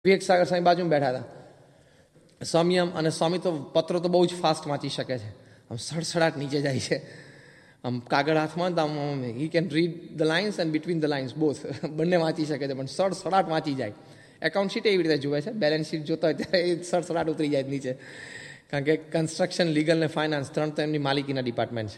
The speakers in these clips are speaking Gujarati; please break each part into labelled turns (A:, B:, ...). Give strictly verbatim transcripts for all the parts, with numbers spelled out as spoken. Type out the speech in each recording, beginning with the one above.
A: વિવેક સાગર સ્વામી બાજુમાં બેઠા હતા. સ્વામી આમ, અને સ્વામી તો પત્રો તો બહુ જ ફાસ્ટ વાંચી શકે છે, આમ સડસડાટ નીચે જાય છે, આમ કાગળ હાથમાં તો આમ he can read the lines and between the lines both, બંને વાંચી શકે છે, પણ સડસડાટ વાંચી જાય. એકાઉન્ટ શીટ એવી રીતે જુએ છે, બેલેન્સ શીટ જોતા હોય ત્યારે એ સડસડાટ ઉતરી જાય નીચે, કારણ કે કન્સ્ટ્રક્શન, લીગલ ને ફાઇનાન્સ ત્રણ તો એમની માલિકીના ડિપાર્ટમેન્ટ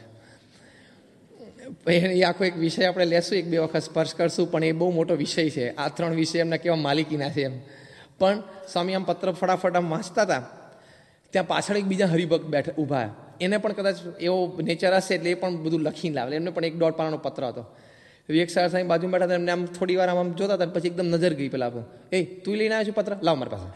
A: છે. એ આખો એક વિષય આપણે લેશું, એક બે વખત સ્પર્શ કરશું, પણ એ બહુ મોટો વિષય છે. આ ત્રણ વિષય એમના કેવા માલિકીના છે એમ. પણ સ્વામી આમ પત્ર ફટાફટ આમ વાંચતા હતા, ત્યાં પાછળ એક બીજા હરિભક્ત બેઠા ઊભા, એને પણ કદાચ એવો નેચર હશે એટલે એ પણ બધું લખીને લાવે. એમને પણ એક દોઢ પાનાનો પત્ર હતો. વિવેક સાગર સ્વામી બાજુમાં બેઠા હતા, એમને આમ થોડી વાર આમ જોતા હતા, પછી એકદમ નજર ગઈ પેલા આપણું, એ તું લઈને આવ્યો છું પત્ર, લાવ મારી પાસે.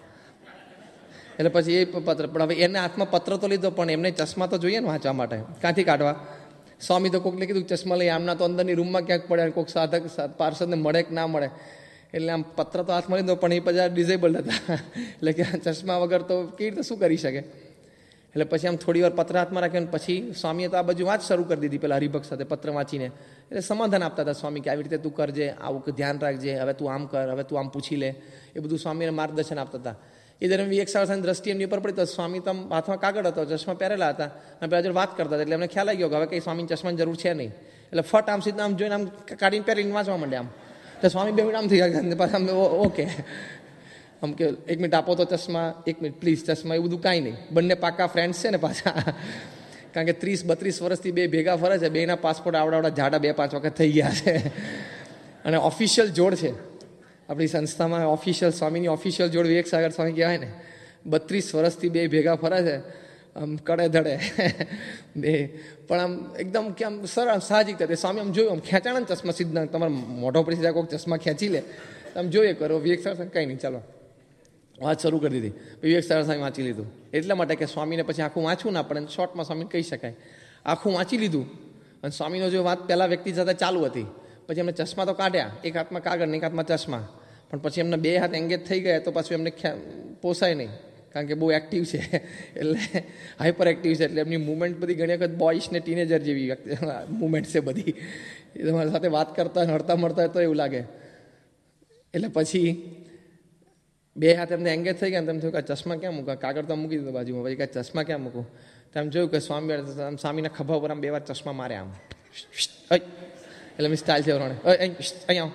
A: એટલે પછી એ પત્ર, પણ હવે એને હાથમાં પત્ર તો લીધો, પણ એમને ચશ્મા તો જોઈએ ને વાંચવા માટે, ક્યાંથી કાઢવા? સ્વામી તો કોકને કીધું ચશ્મા લઈ, આમના તો અંદરની રૂમમાં ક્યાંક પડે, કોઈક સાધક પાર્ષદને મળે કે ના મળે, એટલે આમ પત્ર તો હાથમાં લીધો, પણ એ પછી ડિઝેબલ્ડ હતા, એટલે કે ચશ્મા વગર તો કેવી રીતે શું કરી શકે? એટલે પછી આમ થોડી વાર પત્ર હાથમાં રાખ્યો, પછી સ્વામીએ તો આ બાજુ વાત શરૂ કરી દીધી પેલા હરિભક્ત સાથે પત્ર વાંચીને. એટલે સમાધાન આપતા હતા સ્વામી કે આવી રીતે તું કરજે, આવું ધ્યાન રાખજે, હવે તું આમ કર, હવે તું આમ પૂછી લે, એ બધું સ્વામીને માર્ગદર્શન આપતા હતા. એ દરમિયાન વિવેક સાગર સ્વામીની દ્રષ્ટિ એમની ઉપર પડી, તો સ્વામી તો હાથમાં કાગળ હતો, ચશ્મા પહેરેલા હતા, અને પેલા જોડે વાત કરતા હતા, એટલે એમને ખ્યાલ આવી ગયો કે હવે કંઈ સ્વામીની ચશ્માની જરૂર છે નહીં. એટલે ફટ આમ સીધા આમ જોઈને આમ કાઢીને પહેરીને વાંચવા માંડે આમ. તો સ્વામી બે મિનિટ આમ થઈ ગયા, પાછા આમ ઓકે, આમ કે એક મિનિટ આપો તો ચશ્મા, એક મિનિટ પ્લીઝ ચશ્મા, એવું બધું કાંઈ નહીં. બંને પાકા ફ્રેન્ડ્સ છે ને પાછા, કારણ કે ત્રીસ બત્રીસ વર્ષથી બે ભેગા ફરે છે, બેના પાસપોર્ટ આવડાવડા જાડા બે પાંચ વખત થઈ ગયા છે, અને ઓફિશિયલ જોડ છે આપણી સંસ્થામાં. ઓફિશિયલ સ્વામીની ઓફિશિયલ જોડ વિવેક સાગર સ્વામી કહેવાય ને. બત્રીસ વર્ષથી બે ભેગા ફરે છે, આમ કડે ધડે બે, પણ આમ એકદમ કે આમ સરળ સાહજિક રીતે. સ્વામી આમ જોયું, આમ ખેંચાણા ને ચશ્મા સીધા, તમારા મોઢો પર સીધા કોઈક ચશ્મા ખેંચી લે, આમ જોઈએ કરો. વિવેક સાગર કંઈ નહીં, ચાલો વાત શરૂ કરી દીધી. વિવેક સાગર સ્વામી વાંચી લીધું, એટલા માટે કે સ્વામીને પછી આખું વાંચવું ના પડે, શોર્ટમાં સ્વામીને કહી શકાય. આખું વાંચી લીધું, અને સ્વામીનો જો વાત પહેલાં વ્યક્તિ સાથે ચાલુ હતી, પછી એમને ચશ્મા તો કાઢ્યા, એક હાથમાં કાગળ ને એક હાથમાં ચશ્મા, પણ પછી એમને બે હાથ એંગેજ થઈ ગયા, તો પાછું એમને પોસાય નહીં, કારણ કે બહુ એક્ટિવ છે, એટલે હાઈપર એક્ટિવ છે, એટલે એમની મુવમેન્ટ બધી ઘણી વખત બોયસ ને ટીનેજર જેવી મુવમેન્ટ છે બધી. એ તમારી સાથે વાત કરતા હળતા મળતા હોય તો એવું લાગે. એટલે પછી બે હાથ એમને એંગેજ થઈ ગયા, તેમ થયું કે ચશ્મા ક્યાં મૂકા, કાગળ તો મૂકી દીધો બાજુમાં, પછી કાંઈ ચશ્મા ક્યાં મૂકું? તેમ જોયું કે સ્વામી આમ સ્વામીના ખભા ઉપર આમ બે વાર ચશ્મા માર્યા આમ, એટલે મેં સ્ટાઇલ છે અહીંયા,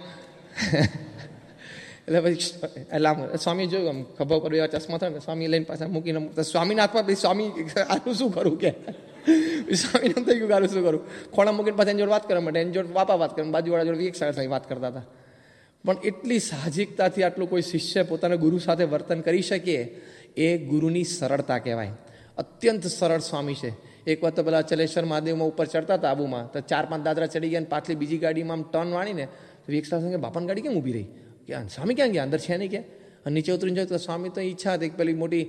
A: એટલે પછી એટલે આમ સ્વામી જોયું આમ ખભા ઉપર બે વાર ચશ્મા થાય ને, સ્વામી લઈને પાછા મૂકીને સ્વામીના હાથમાં પછી સ્વામી આનું શું કરું કે, સ્વામીને થઈ ગયું આનું શું કરું, ખોળા મૂકીને પાછા એની જોડે વાત કરવા માટે, એની જોડે બાપા વાત કરવા, બાજુવાળા જોડે વિવેક સાગર સ્વામી વાત કરતા હતા. પણ એટલી સાહજિકતાથી આટલું કોઈ શિષ્ય પોતાના ગુરુ સાથે વર્તન કરી શકે, એ ગુરુની સરળતા કહેવાય. અત્યંત સરળ સ્વામી છે. એક વખત તો પેલા ચલેશ્વર મહાદેવમાં ઉપર ચડતા હતા આબુમાં, તો ચાર પાંચ દાદરા ચડી ગયા, પાછલી બીજી ગાડીમાં આમ ટર્ન વાળીને વિવેક સાગર સ્વામી બાપાની ગાડી કેમ ઊભી રહી, કે સ્વામી ક્યાં ગયા, અંદર છે નહીં કે? અને નીચે ઉતરીને જોયું તો સ્વામી તો ઈચ્છા હતી પેલી મોટી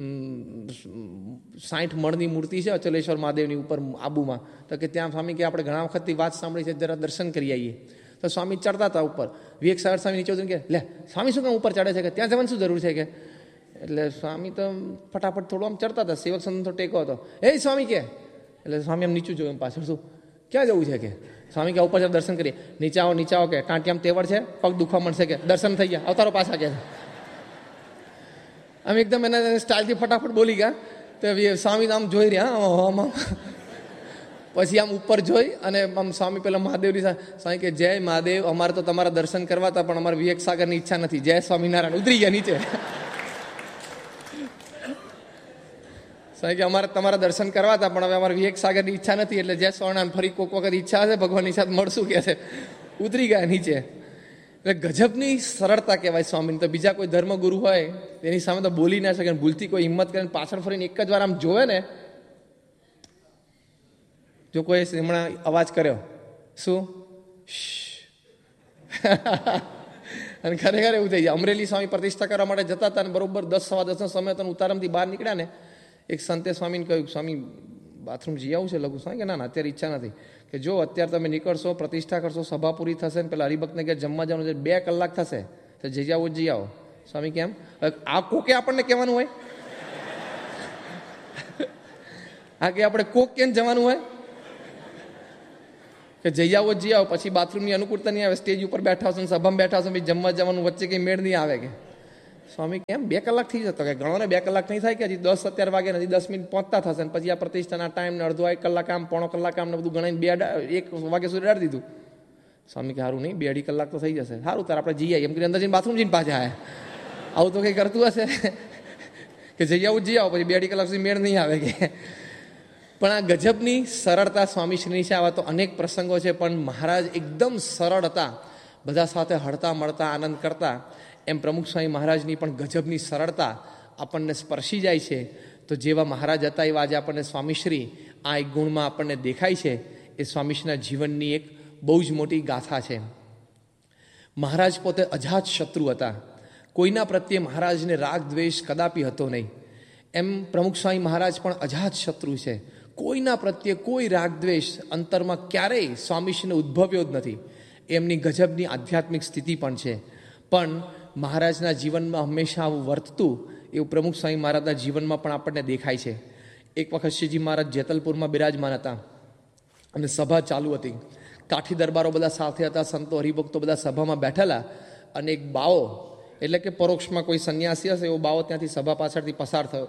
A: સાઠ મણની મૂર્તિ છે ચલેશ્વર મહાદેવની ઉપર આબુમાં, તો કે ત્યાં સ્વામી કે આપણે ઘણા વખતથી વાત સાંભળી છે, જરા દર્શન કરી આવીએ. તો સ્વામી ચડતા હતા ઉપર, વિવેક સાગર સ્વામી નીચે ઉતરીને કે લે સ્વામી શું કામ ઉપર ચડે છે, કે ત્યાં જવાની શું જરૂર છે કે? એટલે સ્વામી તો ફટાફટ થોડું આમ ચડતા હતા, સેવક સંતો ટેકો હતો. એ સ્વામી કે, એટલે સ્વામી આમ નીચું જોયું પાછળ, શું ક્યાં જવું છે કે? સ્વામી કે ઉપર દર્શન કરીએ. નીચે આવો નીચે આવો કે, ટાંટિયામાં તેવડ છે, પગ દુખવા મળશે કે, દર્શન થઈ ગયા, અવતારો પાછા કે. આમ એકદમ એના સ્ટાઇલથી ફટાફટ બોલી ગયા. તો સ્વામી આમ જોઈ રહ્યા, આમ પછી આમ ઉપર જોઈ અને આમ સ્વામી પેલા મહાદેવની સ્વામી કે જય મહાદેવ, અમારે તો તમારા દર્શન કરવા હતા, પણ અમારે વિવેક સાગરની ઈચ્છા નથી, જય સ્વામિનારાયણ. ઉતરી ગયા નીચે. સ્વામી કે અમારે તમારા દર્શન કરવા હતા, પણ હવે અમારે વિવેક સાગરની ઈચ્છા નથી, એટલે જય સ્વામિનારાયણ, ફરી કોઈક વખત ઈચ્છા હશે ભગવાનની સાથે મળશું કે છે. ઉતરી ગયા નીચે. એટલે ગજબની સરળતા કહેવાય સ્વામીની. તો બીજા કોઈ ધર્મગુરુ હોય તેની સામે તો બોલી ના શકે, ભૂલથી કોઈ હિંમત કરીને પાછળ ફરીને એક જ વાર આમ જોવે ને, જો કોઈ હમણાં અવાજ કર્યો શું અને ખરેખર એવું થઈ જાય. અમરેલી સ્વામી પ્રતિષ્ઠા કરવા માટે જતા હતા, અને બરોબર દસ સવા દસનો સમય હતો, ઉતારમથી બહાર નીકળ્યા ને, એક સંતે સ્વામીને કહ્યું સ્વામી બાથરૂમ જઈ આવું છે લઘુ. સ્વામી કે ના ના અત્યારે ઈચ્છા નથી, કે જો અત્યારે તમે નીકળશો, પ્રતિષ્ઠા કરશો, સભા પૂરી થશે ને પેલા હરિભક્તને ઘેર જમવા જવાનું છે, બે કલાક થશે, તો જઈ આવો જઈ આવો. સ્વામી કેમ? આ કોકે આપણને કહેવાનું હોય? આ કે આપણે કોક કેમ જવાનું હોય કે જઈ આવો જઈ આવો, પછી બાથરૂમની અનુકૂળતા નહીં આવે, સ્ટેજ ઉપર બેઠા હશો, સભામાં બેઠા હશો, જમવા જવાનું વચ્ચે કંઈ મેળ નહીં આવે કે. સ્વામી કેમ બે કલાક થઈ જતો? કે ગણો ને બે કલાક નહીં થાય કે હજી દસ અત્યારે વાગે નથી, દસ મિનિટ પહોંચતા થશે ને પછી આ પ્રતિષ્ઠાના ટાઈમ ને અડધો એક કલાક આમ પોણો કલાક આમ ને બધું ગણાઈને બે એક વાગે સુધી અડાડી દીધું. સ્વામી કે સારું નહીં, બે અઢી કલાક તો થઈ જશે. સારું તાર આપણે જઈએ એમ કરીને અંદર જઈને બાથરૂમ જઈને પાછા આવ્યા. આવું તો કંઈ કરતું હશે કે જઈ આવું જઈ આવો, પછી બે અઢી કલાક સુધી મેળ નહીં આવે કે. પણ આ ગજબની સરળતા સ્વામીશ્રીની છે. આવા તો અનેક પ્રસંગો છે, પણ મહારાજ એકદમ સરળ હતા, બધા સાથે હળતા મળતા આનંદ કરતા. એમ પ્રમુખ સ્વામી મહારાજની પણ ગજબની સરળતા આપણને સ્પર્શી જાય છે. તો જેવા મહારાજ હતા એવા આજે આપણને સ્વામીશ્રી આ એક ગુણમાં આપણને દેખાય છે. એ સ્વામીશ્રીના જીવનની એક બહુ જ મોટી ગાથા છે. મહારાજ પોતે અજાત શત્રુ હતા. કોઈના પ્રત્યે મહારાજને રાગ દ્વેષ કદાપી હતો નહીં. એમ પ્રમુખ સ્વામી મહારાજ પણ અજાત શત્રુ છે. કોઈના પ્રત્યે કોઈ રાગ દ્વેષ અંતરમાં ક્યારેય સ્વામીશ્રીને ઉદ્ભવ્યો જ નથી. એમની ગજબની આધ્યાત્મિક સ્થિતિ પણ છે. પણ મહારાજના જીવનમાં હંમેશા આવું વર્તતું એવું પ્રમુખ સ્વામી મહારાજના જીવનમાં પણ આપણને દેખાય છે. એક વખત શ્રીજી મહારાજ જેતલપુરમાં બિરાજમાન હતા અને સભા ચાલુ હતી. કાઠી દરબારો બધા સાથે હતા, સંતો હરિભક્તો બધા સભામાં બેઠેલા. અને એક બાવો એટલે કે પરોક્ષમાં કોઈ સંન્યાસી હશે એવો બાવો ત્યાંથી સભા પાછળથી પસાર થયો.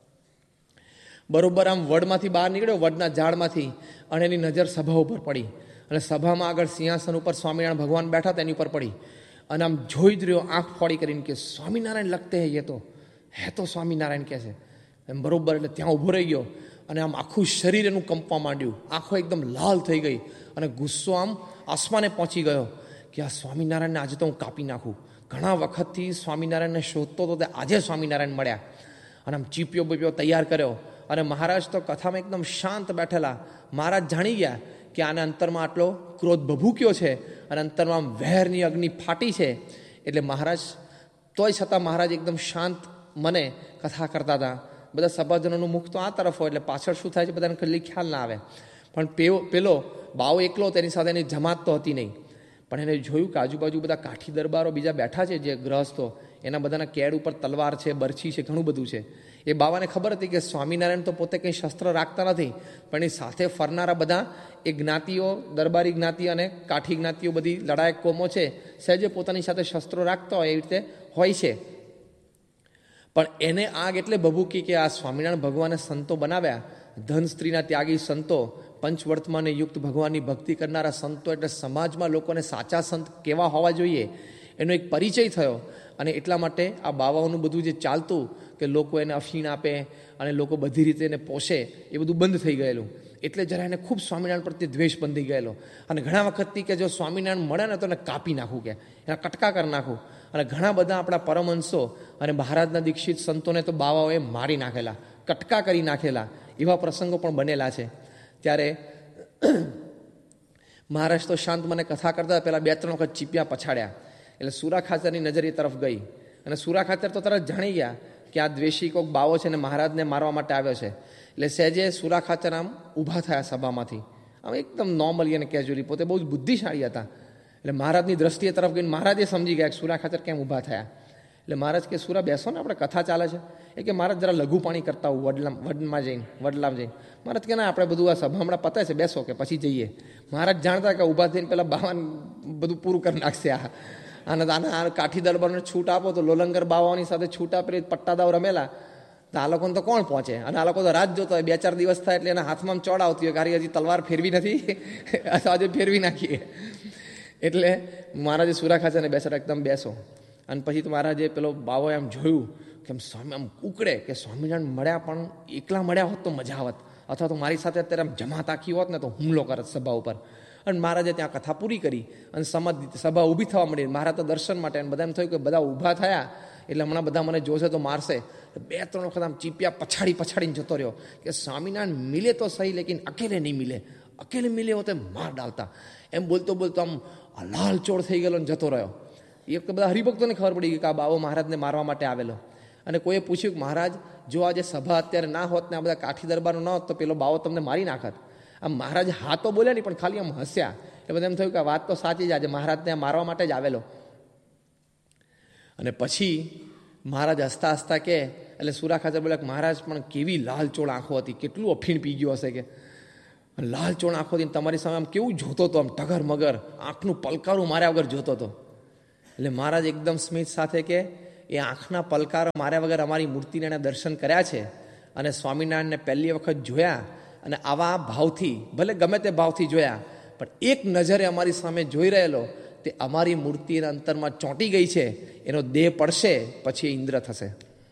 A: બરોબર આમ વડમાંથી બહાર નીકળ્યો, વડના ઝાડમાંથી, અને એની નજર સભા ઉપર પડી. અને સભામાં આગળ સિંહાસન ઉપર સ્વામિનારાયણ ભગવાન બેઠા તેની ઉપર પડી. અને આમ જોઈ જ રહ્યો આંખ ફોડી કરીને કે સ્વામિનારાયણ લગતે હે, એ તો હે તો સ્વામિનારાયણ કહે છે એમ. બરોબર એટલે ત્યાં ઊભો રહી ગયો અને આમ આખું શરીર એનું કંપવા માંડ્યું. આંખો એકદમ લાલ થઈ ગઈ અને ગુસ્સો આમ આસમાને પહોંચી ગયો કે આ સ્વામિનારાયણને આજે તો હું કાપી નાખું. ઘણા વખતથી સ્વામિનારાયણને શોધતો હતો, તે આજે સ્વામિનારાયણ મળ્યા. અને આમ ચીપિયો બીપિયો તૈયાર કર્યો. અને મહારાજ તો કથામાં એકદમ શાંત બેઠેલા. મહારાજ જાણી ગયા કે આને અંતરમાં આટલો ક્રોધ ભભૂક્યો છે અને અંતરમાં આમ વહેરની અગ્નિ ફાટી છે. એટલે મહારાજ તોય છતાં મહારાજ એકદમ શાંત મને કથા કરતા હતા. બધા સભાજનોનું મુખ તો આ તરફ હોય એટલે પાછળ શું થાય છે બધાને કદી ખ્યાલ ના આવે. પણ પેલો પેલો બાવો એકલો, તેની સાથે એની જમાત તો હતી નહીં. પણ એને જોયું કે આજુબાજુ બધા કાઠી દરબારો બીજા બેઠા છે, જે ગ્રહસ્થો, એના બધાના કેડ ઉપર તલવાર છે, બરછી છે, ઘણું બધું છે. એ બાવાને ખબર હતી કે સ્વામિનારાયણ તો પોતે કંઈ શસ્ત્ર રાખતા નથી, પણ એ સાથે ફરનારા બધા એ જ્ઞાતિઓ, દરબારી જ્ઞાતિ અને કાઠી જ્ઞાતિઓ, બધી લડાયક કોમો છે, સહેજે પોતાની સાથે શસ્ત્રો રાખતા હોય એવી રીતે હોય છે. પણ એને આગ એટલે ભભૂકી કે આ સ્વામિનારાયણ ભગવાને સંતો બનાવ્યા, ધન સ્ત્રીના ત્યાગી સંતો, પંચવર્તમાને યુક્ત ભગવાનની ભક્તિ કરનારા સંતો, એટલે સમાજમાં લોકોને સાચા સંત કેવા હોવા જોઈએ એનો એક પરિચય થયો. અને એટલા માટે આ બાવાઓનું બધું જે ચાલતું કે લોકો એને અફીણ આપે અને લોકો બધી રીતે એને પોષે, એ બધું બંધ થઈ ગયેલું. એટલે જરા એને ખૂબ સ્વામિનારાયણ પ્રત્યે દ્વેષ બંધી ગયેલો. અને ઘણા વખતથી કે જો સ્વામિનારાયણ મળે ને તો એને કાપી નાખું, કે એના કટકા કરી નાખું. અને ઘણા બધા આપણા પરમહંસો અને મહારાજના દીક્ષિત સંતોને તો બાવાઓએ મારી નાખેલા, કટકા કરી નાખેલા, એવા પ્રસંગો પણ બનેલા છે. ત્યારે મહારાજ તો શાંત મને કથા કરતા પહેલાં બે ત્રણ વખત ચીપિયા પછાડ્યા. એટલે સુરા ખાચરની નજર એ તરફ ગઈ અને સુરા ખાચર તો તરત જાણી ગયા કે આ દ્વેષી કોઈક બાવો છે ને મહારાજને મારવા માટે આવ્યો છે. એટલે સહેજે સુરા ખાચર આમ ઊભા થયા સભામાંથી, આમ એકદમ નોર્મલી અને કેઝ્યુઅલી. પોતે બહુ જ બુદ્ધિશાળી હતા. એટલે મહારાજની દ્રષ્ટિએ તરફ ગઈને મહારાજે સમજી ગયા કે સુરા ખાચર કેમ ઊભા થયા. એટલે મહારાજ કે સુરા બેસો ને, આપણે કથા ચાલે છે. એ કે મહારાજ જરા લઘુ પાણી કરતા હું વડલા વડમાં જઈને વડલામાં જઈને. મહારાજ કે ના, આપણે બધું આ સભા હમણાં પતે છે, બેસો કે પછી જઈએ. મહારાજ જાણતા કે ઊભા થઈને પેલા બાવાન બધું પૂરું કરી નાખશે. આ આને આના કાઠી દરબારને છૂટ આપો તો લોલંગર બાવાઓની સાથે છૂટ આપી પટ્ટાદાવ રમેલા, તો આ લોકોને તો કોણ પહોંચે. અને આ લોકો તો રાત જોતા હોય, બે ચાર દિવસ થાય એટલે એના હાથમાં ચોડ આવતી હોય, ગારી હજી તલવાર ફેરવી નથી, આજે ફેરવી નાખીએ. એટલે મહારાજે સુરા ખાચરને બેસાડ એકદમ બેસો. અને પછી તો મહારાજે પેલો બાવોએ આમ જોયું કે આમ સ્વામી આમ ઉકળે કે સ્વામિનારાયણ મળ્યા, પણ એકલા મળ્યા હોત તો મજા આવત, અથવા તો મારી સાથે અત્યારે આમ જમાત આખી હોત ને તો હુમલો કરત સભા ઉપર. અને મહારાજે ત્યાં કથા પૂરી કરી અને સમજ સભા ઊભી થવા મળી. મહારાજ તો દર્શન માટે, અને બધા એમ થયું કે બધા ઊભા થયા એટલે હમણાં બધા મને જોશે તો મારશે. બે ત્રણ વખત આમ ચીપિયા પછાડી પછાડીને જતો રહ્યો કે સ્વામિનારાયણ મિલે તો સહી, લેકિન અકેલે નહીં મિલે, અકેલે મિલે હો તો માર ડાલતા. એમ બોલતો બોલતો આમ લાલ ચોળ થઈ ગયેલો ને જતો રહ્યો. એ વખતે બધા હરિભક્તોને ખબર પડી ગઈ કે આ બાવો મહારાજને મારવા માટે આવેલો. અને કોઈએ પૂછ્યું કે મહારાજ, જો આજે સભા અત્યારે ના હોત ને આ બધા કાઠી દરબારો ન હોત તો પેલો બાવો તમને મારી નાખત. આમ મહારાજ હા તો બોલ્યા નહીં, પણ ખાલી આમ હસ્યા. એટલે બધા એમ થયું કે આ વાત તો સાચી જ, આજે મહારાજને મારવા માટે જ આવેલો. અને પછી મહારાજ હસતા હસતા કે, એટલે સુરા ખાચર બોલ્યા કે મહારાજ પણ કેવી લાલ ચોળ આંખો હતી, કેટલું અફીણ પી ગયો હશે કે લાલ ચોળ આંખો હતી તમારી સામે આમ કેવું જોતો હતો, આમ ટગર મગર આંખનું પલકારું માર્યા વગર જોતો હતો. એટલે મહારાજ એકદમ સ્મિત સાથે કે એ આંખના પલકારો માર્યા વગર અમારી મૂર્તિને એણે દર્શન કર્યા છે અને સ્વામિનારાયણને પહેલી વખત જોયા અને આવા ભાવથી, ભલે ગમે તે ભાવથી જોયા, પણ એક નજરે અમારી સામે જોઈ રહેલો તે અમારી મૂર્તિના અંતરમાં ચોંટી ગઈ છે. એનો દેહ પડશે પછી એ ઇન્દ્ર થશે,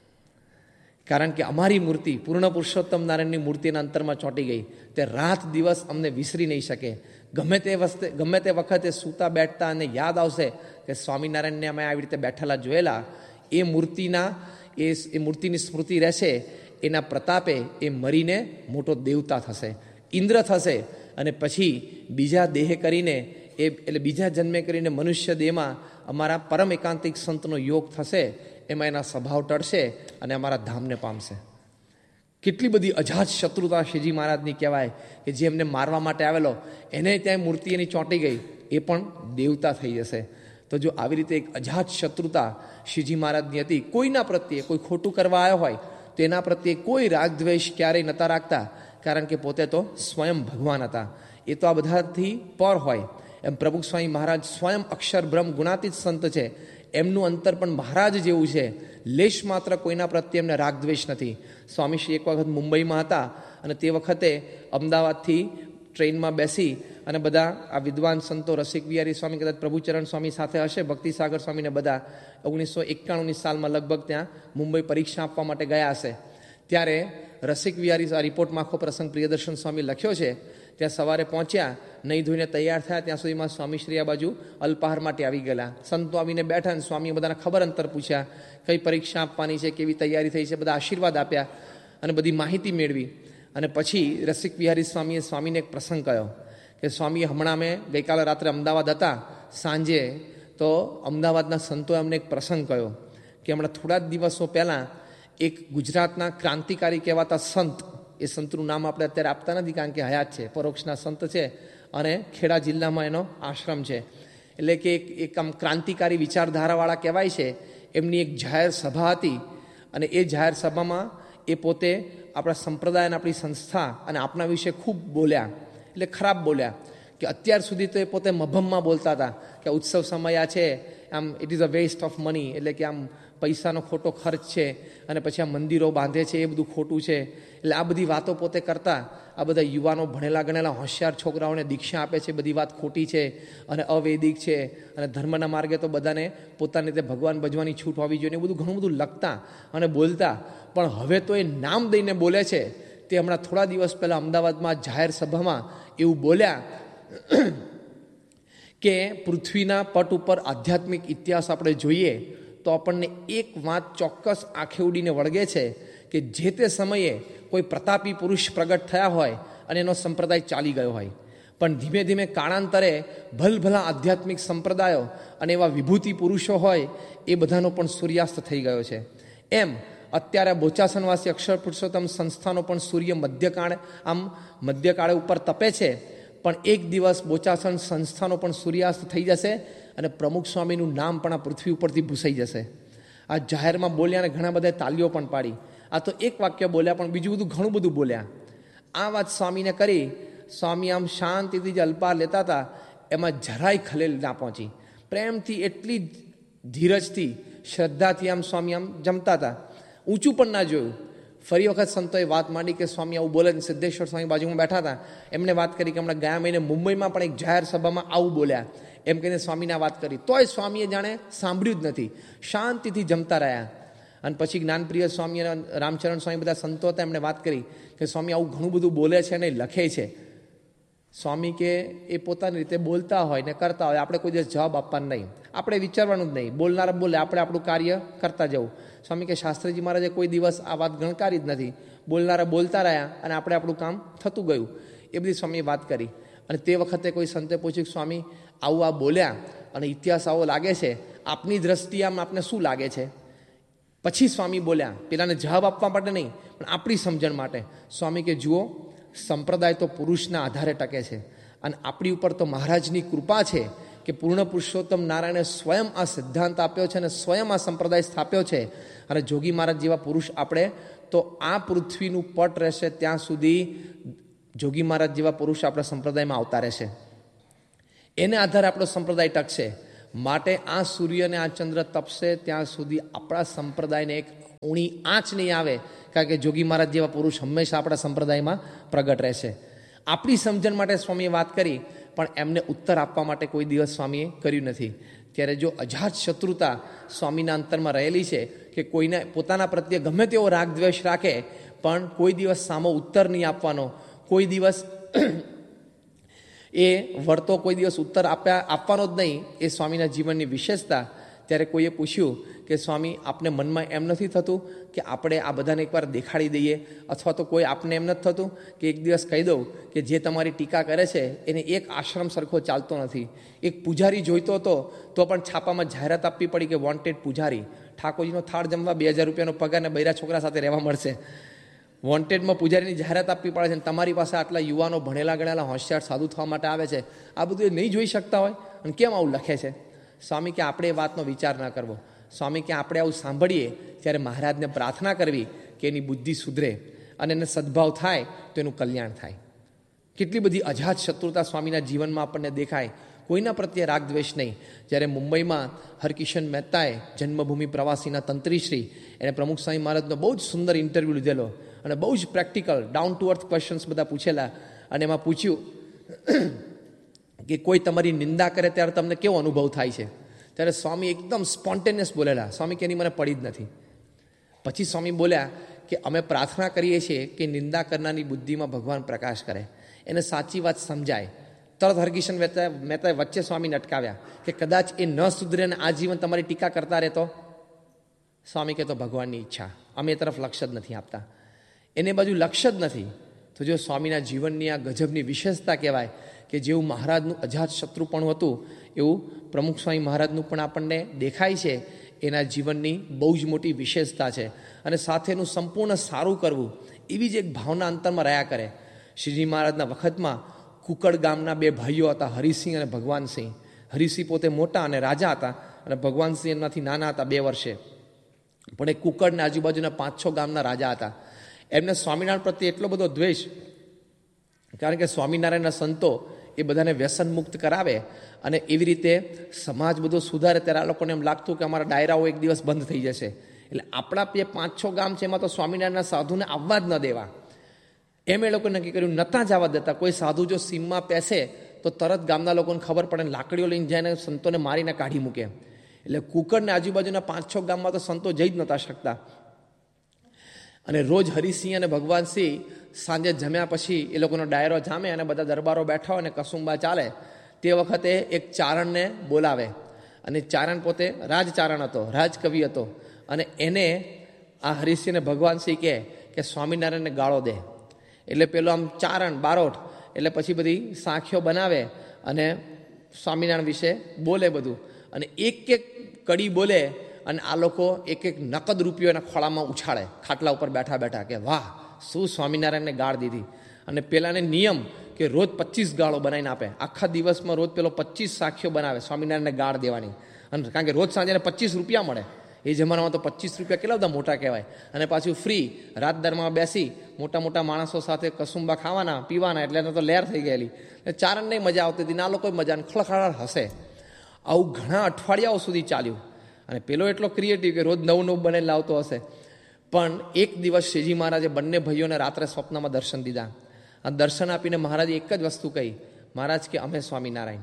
A: કારણ કે અમારી મૂર્તિ પૂર્ણ પુરુષોત્તમ નારાયણની મૂર્તિના અંતરમાં ચોંટી ગઈ. તે રાત દિવસ અમને વિસરી નહીં શકે. ગમે તે વસ્તે ગમે તે વખતે સૂતા બેઠતા અને યાદ આવશે કે સ્વામિનારાયણને અમે આવી રીતે બેઠેલા જોયેલા. એ મૂર્તિના એ એ મૂર્તિની સ્મૃતિ રહેશે. એના પ્રતાપે એ મરીને મોટો દેવતા થશે, ઇન્દ્ર થશે. અને પછી બીજા દેહ કરીને એ એટલે બીજા જન્મે કરીને મનુષ્ય દેહમાં અમારા પરમ એકાંતિક સંતનો યોગ થશે. એમાં એના સ્વભાવ ટળશે અને અમારા ધામને પામશે. કેટલી બધી અજાત શત્રુતા શ્રીજી મહારાજની કહેવાય કે જે એમને મારવા માટે આવેલો એને ત્યાં મૂર્તિ એની ચોંટી ગઈ, એ પણ દેવતા થઈ જશે. તો જો આવી રીતે એક અજાત શત્રુતા શ્રીજી મહારાજની હતી, કોઈના પ્રત્યે કોઈ ખોટું કરવા આવ્યો હોય તો એના પ્રત્યે કોઈ રાગદ્વેષ ક્યારેય નહોતા રાખતા, કારણ કે પોતે તો સ્વયં ભગવાન હતા. એ તો આ બધાથી પર હોય. એમ પ્રભુ સ્વામી મહારાજ સ્વયં અક્ષર બ્રહ્મ ગુણાતીત સંત છે. એમનું અંતર પણ મહારાજ જેવું છે. લેશ માત્ર કોઈના પ્રત્યે એમને રાગદ્વેષ નથી. સ્વામીશ્રી એક વખત મુંબઈમાં હતા અને તે વખતે અમદાવાદથી ટ્રેનમાં બેસી અને બધા આ વિદ્વાન સંતો રસિક વિહારી સ્વામી, કદાચ પ્રભુચરણ સ્વામી સાથે હશે, ભક્તિસાગર સ્વામીને બધા ઓગણીસો એકાણુંની સાલમાં લગભગ ત્યાં મુંબઈ પરીક્ષા આપવા માટે ગયા હશે. ત્યારે રસિક વિહારી આ રિપોર્ટમાં આખો પ્રસંગ પ્રિયદર્શન સ્વામી લખ્યો છે. ત્યાં સવારે પહોંચ્યા, નહીં ધોઈને તૈયાર થયા, ત્યાં સુધીમાં સ્વામીશ્રી આ બાજુ અલ્પાહાર માટે આવી ગયેલા. સંતો આવીને બેઠા અને સ્વામીએ બધાને ખબર અંતર પૂછ્યા, કઈ પરીક્ષા આપવાની છે, કેવી તૈયારી થઈ છે, બધા આશીર્વાદ આપ્યા અને બધી માહિતી મેળવી. અને પછી રસિક વિહારી સ્વામીએ સ્વામીને એક પ્રસંગ કહ્યો કે સ્વામીએ હમણાં અમે ગઈકાલે રાત્રે અમદાવાદ હતા, સાંજે તો અમદાવાદના સંતોએ અમને એક પ્રસંગ કહ્યો કે હમણાં થોડા જ દિવસો પહેલાં એક ગુજરાતના ક્રાંતિકારી કહેવાતા સંત, એ સંતનું નામ આપણે અત્યારે આપતા નથી કારણ કે હયાત છે, પરોક્ષના સંત છે અને ખેડા જિલ્લામાં એનો આશ્રમ છે. એટલે કે એક એક આમ ક્રાંતિકારી વિચારધારાવાળા કહેવાય છે. એમની એક જાહેર સભા હતી અને એ જાહેર સભામાં એ પોતે આપણા સંપ્રદાય અને આપણી સંસ્થા અને આપણા વિશે ખૂબ બોલ્યા. એટલે ખરાબ બોલ્યા કે અત્યાર સુધી તો એ પોતે મભમમાં બોલતા હતા કે ઉત્સવ સમય આ છે, આમ it is a waste of money, એટલે કે આમ પૈસાનો ખોટો ખર્ચ છે અને પછી આ મંદિરો બાંધે છે એ બધું ખોટું છે. એટલે આ બધી વાતો પોતે કરતા. આ બધા યુવાનો ભણેલા ગણેલા હોશિયાર છોકરાઓને દીક્ષા આપે છે, બધી વાત ખોટી છે અને અવૈદિક છે અને ધર્મના માર્ગે તો બધાને પોતાની રીતે ભગવાન ભજવાની છૂટ હોવી જોઈએ, એ બધું ઘણું બધું લખતા અને બોલતા. પણ હવે તો એ નામ દઈને બોલે છે. તે હમણાં થોડા દિવસ પહેલાં અમદાવાદમાં જાહેર સભામાં એવું બોલ્યા કે પૃથ્વીના પટ ઉપર આધ્યાત્મિક ઇતિહાસ આપણે જોઈએ તો આપણને એક વાત ચોક્કસ આંખે ઉડીને વળગે છે કે જે તે સમયે કોઈ પ્રતાપી પુરુષ પ્રગટ થયા હોય અને એનો સંપ્રદાય ચાલી ગયો હોય, પણ ધીમે ધીમે કાળાંતરે ભલભલા આધ્યાત્મિક સંપ્રદાયો અને એવા વિભૂતિ પુરુષો હોય એ બધાનો પણ સૂર્યાસ્ત થઈ ગયો છે. એમ અત્યારે બોચાસનવાસી અક્ષર પુરુષોત્તમ સંસ્થાનો પણ સૂર્ય મધ્યકાળે આમ મધ્યકાળે ઉપર તપે છે, પણ એક દિવસ બોચાસન સંસ્થાનો પણ સૂર્યાસ્ત થઈ જશે અને પ્રમુખ સ્વામીનું નામ પણ આ પૃથ્વી ઉપરથી ભૂસાઈ જશે. આ જાહેરમાં બોલ્યા અને ઘણા બધા તાલીઓ પણ પાડી. આ તો એક વાક્ય બોલ્યા પણ બીજું બધું ઘણું બધું બોલ્યા. આ વાત સ્વામીને કરી. સ્વામી આમ શાંતિથી જે અલ્પાર લેતા હતા એમાં જરાય ખલેલ ના પહોંચી. પ્રેમથી, એટલી ધીરજથી, શ્રદ્ધાથી આમ સ્વામી આમ જમતા હતા. ઊંચું પણ ના જોયું. ફરી વખત સંતોએ વાત માંડી કે સ્વામી આવું બોલે. સિદ્ધેશ્વર સ્વામી બાજુમાં બેઠા હતા, એમણે વાત કરી કે હમણાં ગયા મહિને મુંબઈમાં પણ એક જાહેર સભામાં આવું બોલ્યા એમ કહીને સ્વામીને વાત કરી. તોય સ્વામીએ જાણે સાંભળ્યું જ નથી, શાંતિથી જમતા રહ્યા. અને પછી જ્ઞાનપ્રિય સ્વામી અને રામચરણ સ્વામી બધા સંતો હતા, એમણે વાત કરી કે સ્વામી આવું ઘણું બધું બોલે છે અને લખે છે. સ્વામી કે એ પોતાની રીતે બોલતા હોય ને કરતા હોય, આપણે કોઈ દિવસ જવાબ આપવાનો નહીં, આપણે વિચારવાનું જ નહીં. બોલનારા બોલે, આપણે આપણું કાર્ય કરતા જવું. સ્વામી કે શાસ્ત્રીજી મહારાજે કોઈ દિવસ આ વાત ગણકારી જ નથી. બોલનારા બોલતા રહ્યા અને આપણે આપણું કામ થતું ગયું. એ બધી સ્વામીએ વાત કરી. અને તે વખતે કોઈ સંતે પૂછ્યું કે સ્વામી આવું આ બોલ્યા અને ઇતિહાસ આવો લાગે છે, આપની દ્રષ્ટિએ આમ આપને શું લાગે છે? પછી સ્વામી બોલ્યા, પેલાને જવાબ આપવા માટે નહીં પણ આપણી સમજણ માટે. સ્વામી કે જુઓ, સંપ્રદાય તો પુરુષના આધારે ટકે છે અને આપણી ઉપર તો મહારાજની કૃપા છે કે પૂર્ણ પુરુષોત્તમ નારાયણે સ્વયં આ સિદ્ધાંત આપ્યો છે અને સ્વયં આ સંપ્રદાય સ્થાપ્યો છે. અને જોગી મહારાજ જેવા પુરુષ આપણે તો આ પૃથ્વીનું પટ રહેશે ત્યાં સુધી જોગી મહારાજ જેવા પુરુષ આપણા સંપ્રદાયમાં આવતા રહેશે. એને આધારે આપણો સંપ્રદાય ટકશે. માટે આ સૂર્ય અને આ ચંદ્ર તપશે ત્યાં સુધી આપણા સંપ્રદાયને એક ઊણી આંચ નહીં આવે, કારણ કે જોગી મહારાજ જેવા પુરુષ હંમેશા આપણા સંપ્રદાયમાં પ્રગટ રહેશે. આપણી સમજણ માટે સ્વામીએ વાત કરી, પણ એમને ઉત્તર આપવા માટે કોઈ દિવસ સ્વામીએ કર્યું નથી. ત્યારે જો અજાત શત્રુતા સ્વામીના અંતરમાં રહેલી છે કે કોઈને પોતાના પ્રત્યે ગમે તેવો રાગ દ્વેષ રાખે, પણ કોઈ દિવસ સામો ઉત્તર નહીં આપવાનો, કોઈ દિવસ એ વળતો કોઈ દિવસ ઉત્તર આપ્યા આપવાનો જ નહીં, એ સ્વામીના જીવનની વિશેષતા. ત્યારે કોઈએ પૂછ્યું કે સ્વામી, આપને મનમાં એમ નથી થતું કે આપણે આ બધાને એકવાર દેખાડી દઈએ, અથવા તો કોઈ આપને એમ નથી થતું કે એક દિવસ કહી દઉં કે જે તમારી ટીકા કરે છે એને એક આશ્રમ સરખો ચાલતો નથી. એક પૂજારી જોઈતો હતો તો પણ છાપામાં જાહેરાત આપવી પડી કે વોન્ટેડ પૂજારી. ઠાકોરજીનો થાળ જમવા બે હજાર રૂપિયાનો પગાર ને બૈરા છોકરા સાથે રહેવા મળશે. વોન્ટેડમાં પૂજારીની જાહેરાત આપવી પડે છે, અને તમારી પાસે આટલા યુવાનો ભણેલા ગણેલા હોશિયાર સાધુ થવા માટે આવે છે. આ બધું એ નહીં જોઈ શકતા હોય, અને કેમ આવું લખે છે? સ્વામી કે આપણે એ વાતનો વિચાર ના કરવો. સ્વામી કે આપણે આવું સાંભળીએ ત્યારે મહારાજને પ્રાર્થના કરવી કે એની બુદ્ધિ સુધરે અને એને સદભાવ થાય તો એનું કલ્યાણ થાય. કેટલી બધી અજાત શત્રુતા સ્વામીના જીવનમાં આપણને દેખાય, કોઈના પ્રત્યે રાગ દ્વેષ નહીં. જ્યારે મુંબઈમાં હરકિશન મહેતાએ જન્મભૂમિ પ્રવાસીના તંત્રીશ્રી એને પ્રમુખ સ્વામી મહારાજનો બહુ જ સુંદર ઇન્ટરવ્યૂ લીધેલો, અને બહુ જ practical down to earth questions બધા પૂછેલા. અને એમાં પૂછ્યું કે કોઈ તમારી નિંદા કરે ત્યારે તમને કેવો અનુભવ થાય છે? ત્યારે સ્વામી એકદમ સ્પોન્ટેનિયસ બોલેલા. સ્વામી કે એની મને પડી જ નથી. પછી સ્વામી બોલ્યા કે અમે પ્રાર્થના કરીએ છીએ કે નિંદા કરનારની બુદ્ધિમાં ભગવાન પ્રકાશ કરે, એને સાચી વાત સમજાય. તરત હરકિશન મહેતા મહેતાએ વચ્ચે સ્વામીને અટકાવ્યા કે કદાચ એ ન સુધરે ને આ જીવન તમારી ટીકા કરતા રહેતો? સ્વામી કહેતો ભગવાનની ઈચ્છા, અમે એ તરફ લક્ષ્ય જ નથી આપતા, એને બાજુ લક્ષ્ય જ નથી. તો જો સ્વામીના જીવનની આ ગજબની વિશેષતા કહેવાય કે જેવું મહારાજનું અજાત શત્રુપણું હતું એવું પ્રમુખ સ્વામી મહારાજનું પણ આપણને દેખાય છે. એના જીવનની બહુ જ મોટી વિશેષતા છે. અને સાથેનું સંપૂર્ણ સારું કરવું એવી જ એક ભાવના અંતરમાં રહ્યા કરે. શ્રીજી મહારાજના વખતમાં કુકડ ગામના બે ભાઈઓ હતા, હરિસિંહ અને ભગવાનસિંહ. હરિસિંહ પોતે મોટા અને રાજા હતા, અને ભગવાનસિંહ એમનાથી નાના હતા બે વર્ષે. પણ એ કુકડના આજુબાજુના પાંચ છ ગામના રાજા હતા. એમને સ્વામિનારાયણ પ્રત્યે એટલો બધો દ્વેષ, કારણ કે સ્વામિનારાયણના સંતો એ બધાને વ્યસન મુક્ત કરાવે અને એવી રીતે સમાજ બધો સુધારે. ત્યારે આ લોકોને એમ લાગતું કે અમારા ડાયરાઓ એક દિવસ બંધ થઈ જશે, એટલે આપણા જે પાંચ છ ગામ છે એમાં તો સ્વામિનારાયણના સાધુને આવવા જ ન દેવા. એમ એ લોકો નક્કી કર્યું, નતા જવા દેતા. કોઈ સાધુ જો સીમમાં પેસે તો તરત ગામના લોકોને ખબર પડે, લાકડીઓ લઈને જાય સંતોને મારીને કાઢી મૂકે. એટલે કુકડને આજુબાજુના પાંચ છ ગામમાં તો સંતો જઈ જ નતા શકતા. અને રોજ હરિસિંહ અને ભગવાનસિંહ સાંજે જમ્યા પછી એ લોકોનો ડાયરો જામે અને બધા દરબારો બેઠા હોય અને કસુંબા ચાલે. તે વખતે એક ચારણને બોલાવે, અને ચારણ પોતે રાજચારણ હતો, રાજકવિ હતો. અને એને આ હરિસિંહ અને ભગવાનસિંહ કહે કે સ્વામિનારાયણને ગાળો દે. એટલે પેલો આમ ચારણ બારોટ, એટલે પછી બધી સાંખીઓ બનાવે અને સ્વામિનારાયણ વિશે બોલે બધું. અને એક એક કડી બોલે અને આ લોકો એક એક નકદ રૂપિયો એના ખોળામાં ઉછાળે ખાટલા ઉપર બેઠા બેઠા કે વાહ, શું સ્વામિનારાયણને ગાળ દીધી. અને પેલાને નિયમ કે રોજ પચીસ ગાળો બનાવીને આપે. આખા દિવસમાં રોજ પેલો પચીસ સાખીઓ બનાવે સ્વામિનારાયણને ગાળ દેવાની. અને કારણ કે રોજ સાંજે પચીસ રૂપિયા મળે. એ જમાનામાં તો પચીસ રૂપિયા કેટલા બધા મોટા કહેવાય. અને પાછું ફ્રી રાત દરમાં બેસી મોટા મોટા માણસો સાથે કસુંબા ખાવાના પીવાના, એટલે એને તો લહેર થઈ ગયેલી. ચારણ નહીં મજા આવતી હતી, ના લોકો મજા ખળખળાટ હશે. આવું ઘણા અઠવાડિયાઓ સુધી ચાલ્યું. અને પેલો એટલો ક્રિએટિવ કે રોજ નવું નવું બને લાવતો હશે. પણ એક દિવસ શ્રીજી મહારાજે બંને ભાઈઓને રાત્રે સ્વપ્નમાં દર્શન દીધા. આ દર્શન આપીને મહારાજે એક જ વસ્તુ કહી, મહારાજ કે અમે સ્વામિનારાયણ,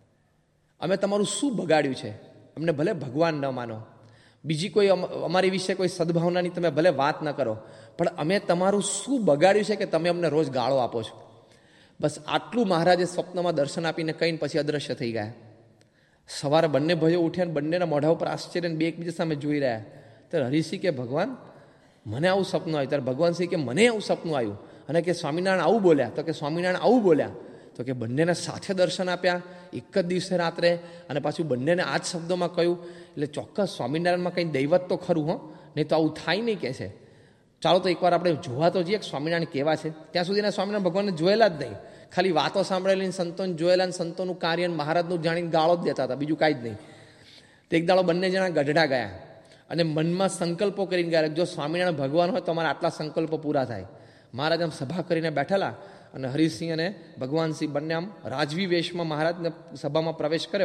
A: અમે તમારું શું બગાડ્યું છે? અમને ભલે ભગવાન ન માનો, બીજી કોઈ અમારી વિશે કોઈ સદભાવનાની તમે ભલે વાત ન કરો, પણ અમે તમારું શું બગાડ્યું છે કે તમે અમને રોજ ગાળો આપો છો? બસ આટલું મહારાજે સ્વપ્નમાં દર્શન આપીને કહીને પછી અદૃશ્ય થઈ ગયા. સવારે બંને ભાઈઓ ઉઠ્યા, બંનેના મોઢા ઉપર આશ્ચર્ય બે એકબીજા સામે જોઈ રહ્યા. ત્યારે હરિસિંહ કે ભગવાન મને આવું સપનું આવ્યું. ત્યારે ભગવાનસિંહ કે મને આવું સપનું આવ્યું. અને કે સ્વામિનારાયણ આવું બોલ્યા? તો કે સ્વામિનારાયણ આવું બોલ્યા. તો કે બંનેને સાથે દર્શન આપ્યા એક જ દિવસે રાત્રે, અને પાછું બંનેને આ જ શબ્દોમાં કહ્યું. એટલે ચોક્કસ સ્વામિનારાયણમાં કંઈ દૈવત તો ખરું, હો, નહીં તો આવું થાય નહીં કે છે. ચાલો તો એકવાર આપણે જોવા તો જઈએ સ્વામિનારાયણ કેવા છે. ત્યાં સુધીના સ્વામિનારાયણ ભગવાનને જોયેલા જ નહીં, ખાલી વાતો સાંભળેલી, સંતોને જોયેલા, સંતોનું કાર્ય મહારાજનું જાણીને ગાળો જ દેતા હતા, બીજું કાંઈ જ નહીં. તો એક દાડો બંને જણા ગઢડા ગયા અને મનમાં સંકલ્પો કરીને ગયા, જો સ્વામિનારાયણ ભગવાન હોય તો અમારા આટલા સંકલ્પો પૂરા થાય. મહારાજ આમ સભા કરીને બેઠેલા, અને હરિસિંહ અને ભગવાનસિંહ બંને આમ રાજવી વેશમાં મહારાજને સભામાં પ્રવેશ કર્યો.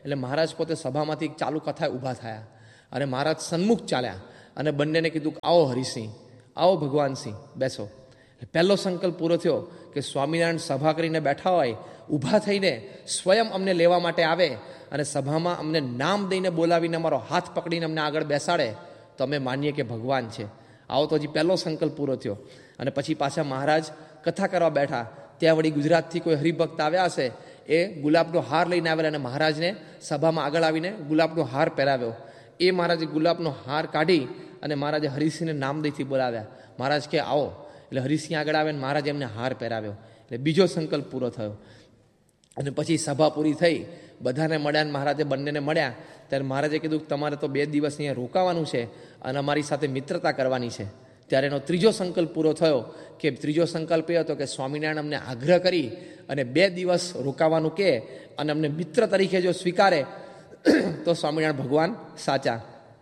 A: એટલે મહારાજ પોતે સભામાંથી ચાલુ કથાએ ઊભા થયા અને મહારાજ સન્મુખ ચાલ્યા અને બંનેને કીધું, આવો હરિસિંહ, આવો ભગવાનસિંહ, બેસો. પહેલો સંકલ્પ પૂરો થયો કે સ્વામિનારાયણ સભા કરીને બેઠા હોય, ઊભા થઈને સ્વયં અમને લેવા માટે આવે અને સભામાં અમને નામ દઈને બોલાવીને અમારો હાથ પકડીને અમને આગળ બેસાડે તો અમે માનીએ કે ભગવાન છે. આવો તો હજી પહેલો સંકલ્પ પૂરો થયો. અને પછી પાછા મહારાજ કથા કરવા બેઠા. ત્યાં વળી ગુજરાતથી કોઈ હરિભક્ત આવ્યા હશે, એ ગુલાબનો હાર લઈને આવેલા અને મહારાજને સભામાં આગળ આવીને ગુલાબનો હાર પહેરાવ્યો. એ મહારાજે ગુલાબનો હાર કાઢી અને મહારાજે હરિસિંહને નામદયથી બોલાવ્યા. મહારાજ કે આવો, એટલે હરિસિંહ આગળ આવે ને મહારાજે એમને હાર પહેરાવ્યો. એટલે બીજો સંકલ્પ પૂરો થયો. અને પછી સભા પૂરી થઈ, બધાને મળ્યા અને મહારાજે બંનેને મળ્યા. ત્યારે મહારાજે કીધું કે તમારે તો બે દિવસ અહીંયા રોકાવાનું છે અને અમારી સાથે મિત્રતા કરવાની છે. ત્યારે એનો ત્રીજો સંકલ્પ પૂરો થયો કે ત્રીજો સંકલ્પ એ હતો કે સ્વામિનારાયણ અમને આગ્રહ કરી અને બે દિવસ રોકાવાનું કે અને અમને મિત્ર તરીકે જો સ્વીકારે તો સ્વામિનારાયણ ભગવાન સાચા.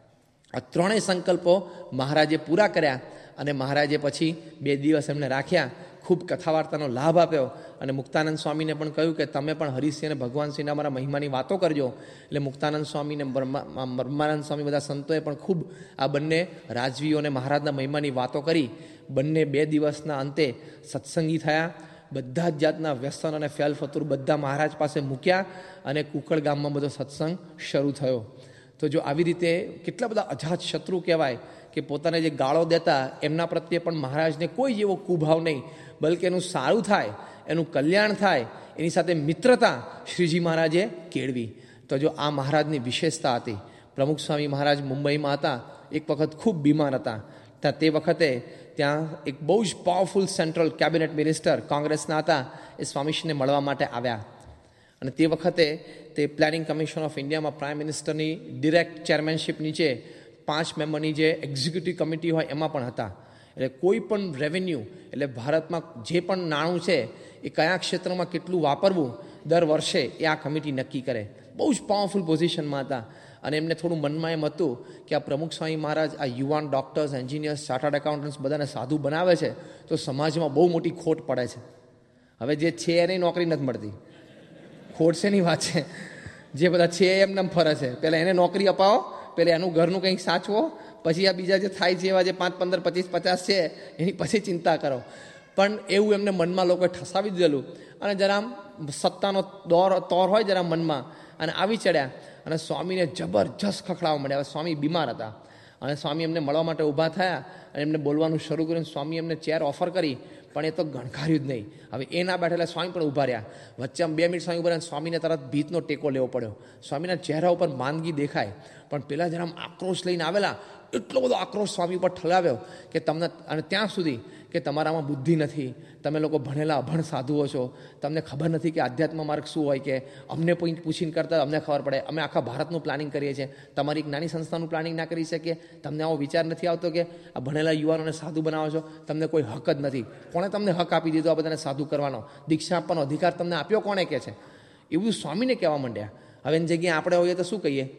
A: આ ત્રણેય સંકલ્પો મહારાજે પૂરા કર્યા અને મહારાજે પછી બે દિવસ એમને રાખ્યા. ખૂબ કથા વાર્તાનો લાભ આપ્યો અને મુક્તાનંદ સ્વામીને પણ કહ્યું કે તમે પણ હરિસિંહ અને ભગવાનસિંહના અમારા મહિમાની વાતો કરજો. એટલે મુક્તાનંદ સ્વામીને બ્રહ્માનંદ સ્વામી બધા સંતોએ પણ ખૂબ આ બંને રાજવીઓ અને મહારાજના મહિમાની વાતો કરી. બંને બે દિવસના અંતે સત્સંગી થયા. બધા જ જાતના વ્યસન અને ફેલ ફતુર બધા મહારાજ પાસે મૂક્યા અને કુકળ ગામમાં બધો સત્સંગ શરૂ થયો. તો જો આવી રીતે કેટલા બધા અજાત શત્રુ કહેવાય કે પોતાને જે ગાળો દેતા એમના પ્રત્યે પણ મહારાજને કોઈ જેવો કુભાવ નહીં, બલકે એનું સારું થાય, એનું કલ્યાણ થાય, એની સાથે મિત્રતા શ્રીજી મહારાજે કેળવી. તો જો આ મહારાજની વિશેષતા હતી. પ્રમુખ સ્વામી મહારાજ મુંબઈમાં હતા, એક વખત ખૂબ બીમાર હતા. ત્યાં તે વખતે ત્યાં એક બહુ જ પાવરફુલ સેન્ટ્રલ કેબિનેટ મિનિસ્ટર કોંગ્રેસના હતા, એ સ્વામીશ્રીને મળવા માટે આવ્યા. અને તે વખતે તે પ્લાનિંગ કમિશન ઓફ ઇન્ડિયામાં પ્રાઇમ મિનિસ્ટરની ડિરેક્ટ ચેરમેનશીપ નીચે પાંચ મેમ્બરની જે એક્ઝિક્યુટિવ કમિટી હોય એમાં પણ હતા. એટલે કોઈ પણ રેવન્યુ, એટલે ભારતમાં જે પણ નાણું છે એ કયા ક્ષેત્રમાં કેટલું વાપરવું દર વર્ષે એ આ કમિટી નક્કી કરે. બહુ જ પાવરફુલ પોઝિશનમાં હતા. અને એમને થોડું મનમાં એમ હતું કે આ પ્રમુખ સ્વામી મહારાજ આ યુવાન ડૉક્ટર્સ, એન્જિનિયર્સ, ચાર્ટર્ડ એકાઉન્ટન્ટ્સ બધાને સાધુ બનાવે છે તો સમાજમાં બહુ મોટી ખોટ પડે છે. હવે જે છે એને નોકરી નથી મળતી. ખોટ શેની વાત છે? જે બધા છે એમને ફરે છે. પહેલાં એને નોકરી અપાવો, પહેલાં એનું ઘરનું કંઈક સાચવો, પછી આ બીજા જે થાય છે એવા જે પાંચ પંદર પચીસ પચાસ છે એની પછી ચિંતા કરો. પણ એવું એમને મનમાં લોકોએ ઠસાવી દીધેલું અને જરા સત્તાનો દોર તોર હોય જરા મનમાં અને આવી ચડ્યા અને સ્વામીને જબરજસ્ત ખખડાવવા મળ્યા. સ્વામી બીમાર હતા અને સ્વામી એમને મળવા માટે ઊભા થયા અને એમને બોલવાનું શરૂ કર્યું. સ્વામી એમને ચેર ઓફર કરી પણ એ તો ગણકાર્યું જ નહીં. હવે એ ના બેઠેલા સ્વામી પણ ઊભા રહ્યા. વચ્ચે આમ બે મિનિટ સ્વામી ઊભા રહ્યા. સ્વામીને તરત ભીતનો ટેકો લેવો પડ્યો. સ્વામીના ચહેરા ઉપર માંદગી દેખાય પણ પેલા જરા આમ આક્રોશ લઈને આવેલા, એટલો બધો આક્રોશ સ્વામી ઉપર ઠલાવ્યો કે તમને, અને ત્યાં સુધી કે તમારામાં બુદ્ધિ નથી, તમે લોકો ભણેલા અભણ સાધુઓ છો, તમને ખબર નથી કે આધ્યાત્મ માર્ગ શું હોય, કે અમને પોઈન્ટ પૂછીને કરતાં અમને ખબર પડે. અમે આખા ભારતનું પ્લાનિંગ કરીએ છીએ, તમારી એક નાની સંસ્થાનું પ્લાનિંગ ના કરી શકીએ? તમને આવો વિચાર નથી આવતો કે આ ભણેલા યુવાનોને સાધુ બનાવો છો? તમને કોઈ હક જ નથી. કોણે તમને હક આપી દીધો આ બધાને સાધુ કરવાનો? દીક્ષા આપવાનો અધિકાર તમને આપ્યો કોણે કે છે? એ બધું સ્વામીને કહેવા માંડ્યા. હવે એની જગ્યાએ આપણે હોઈએ તો શું કહીએ?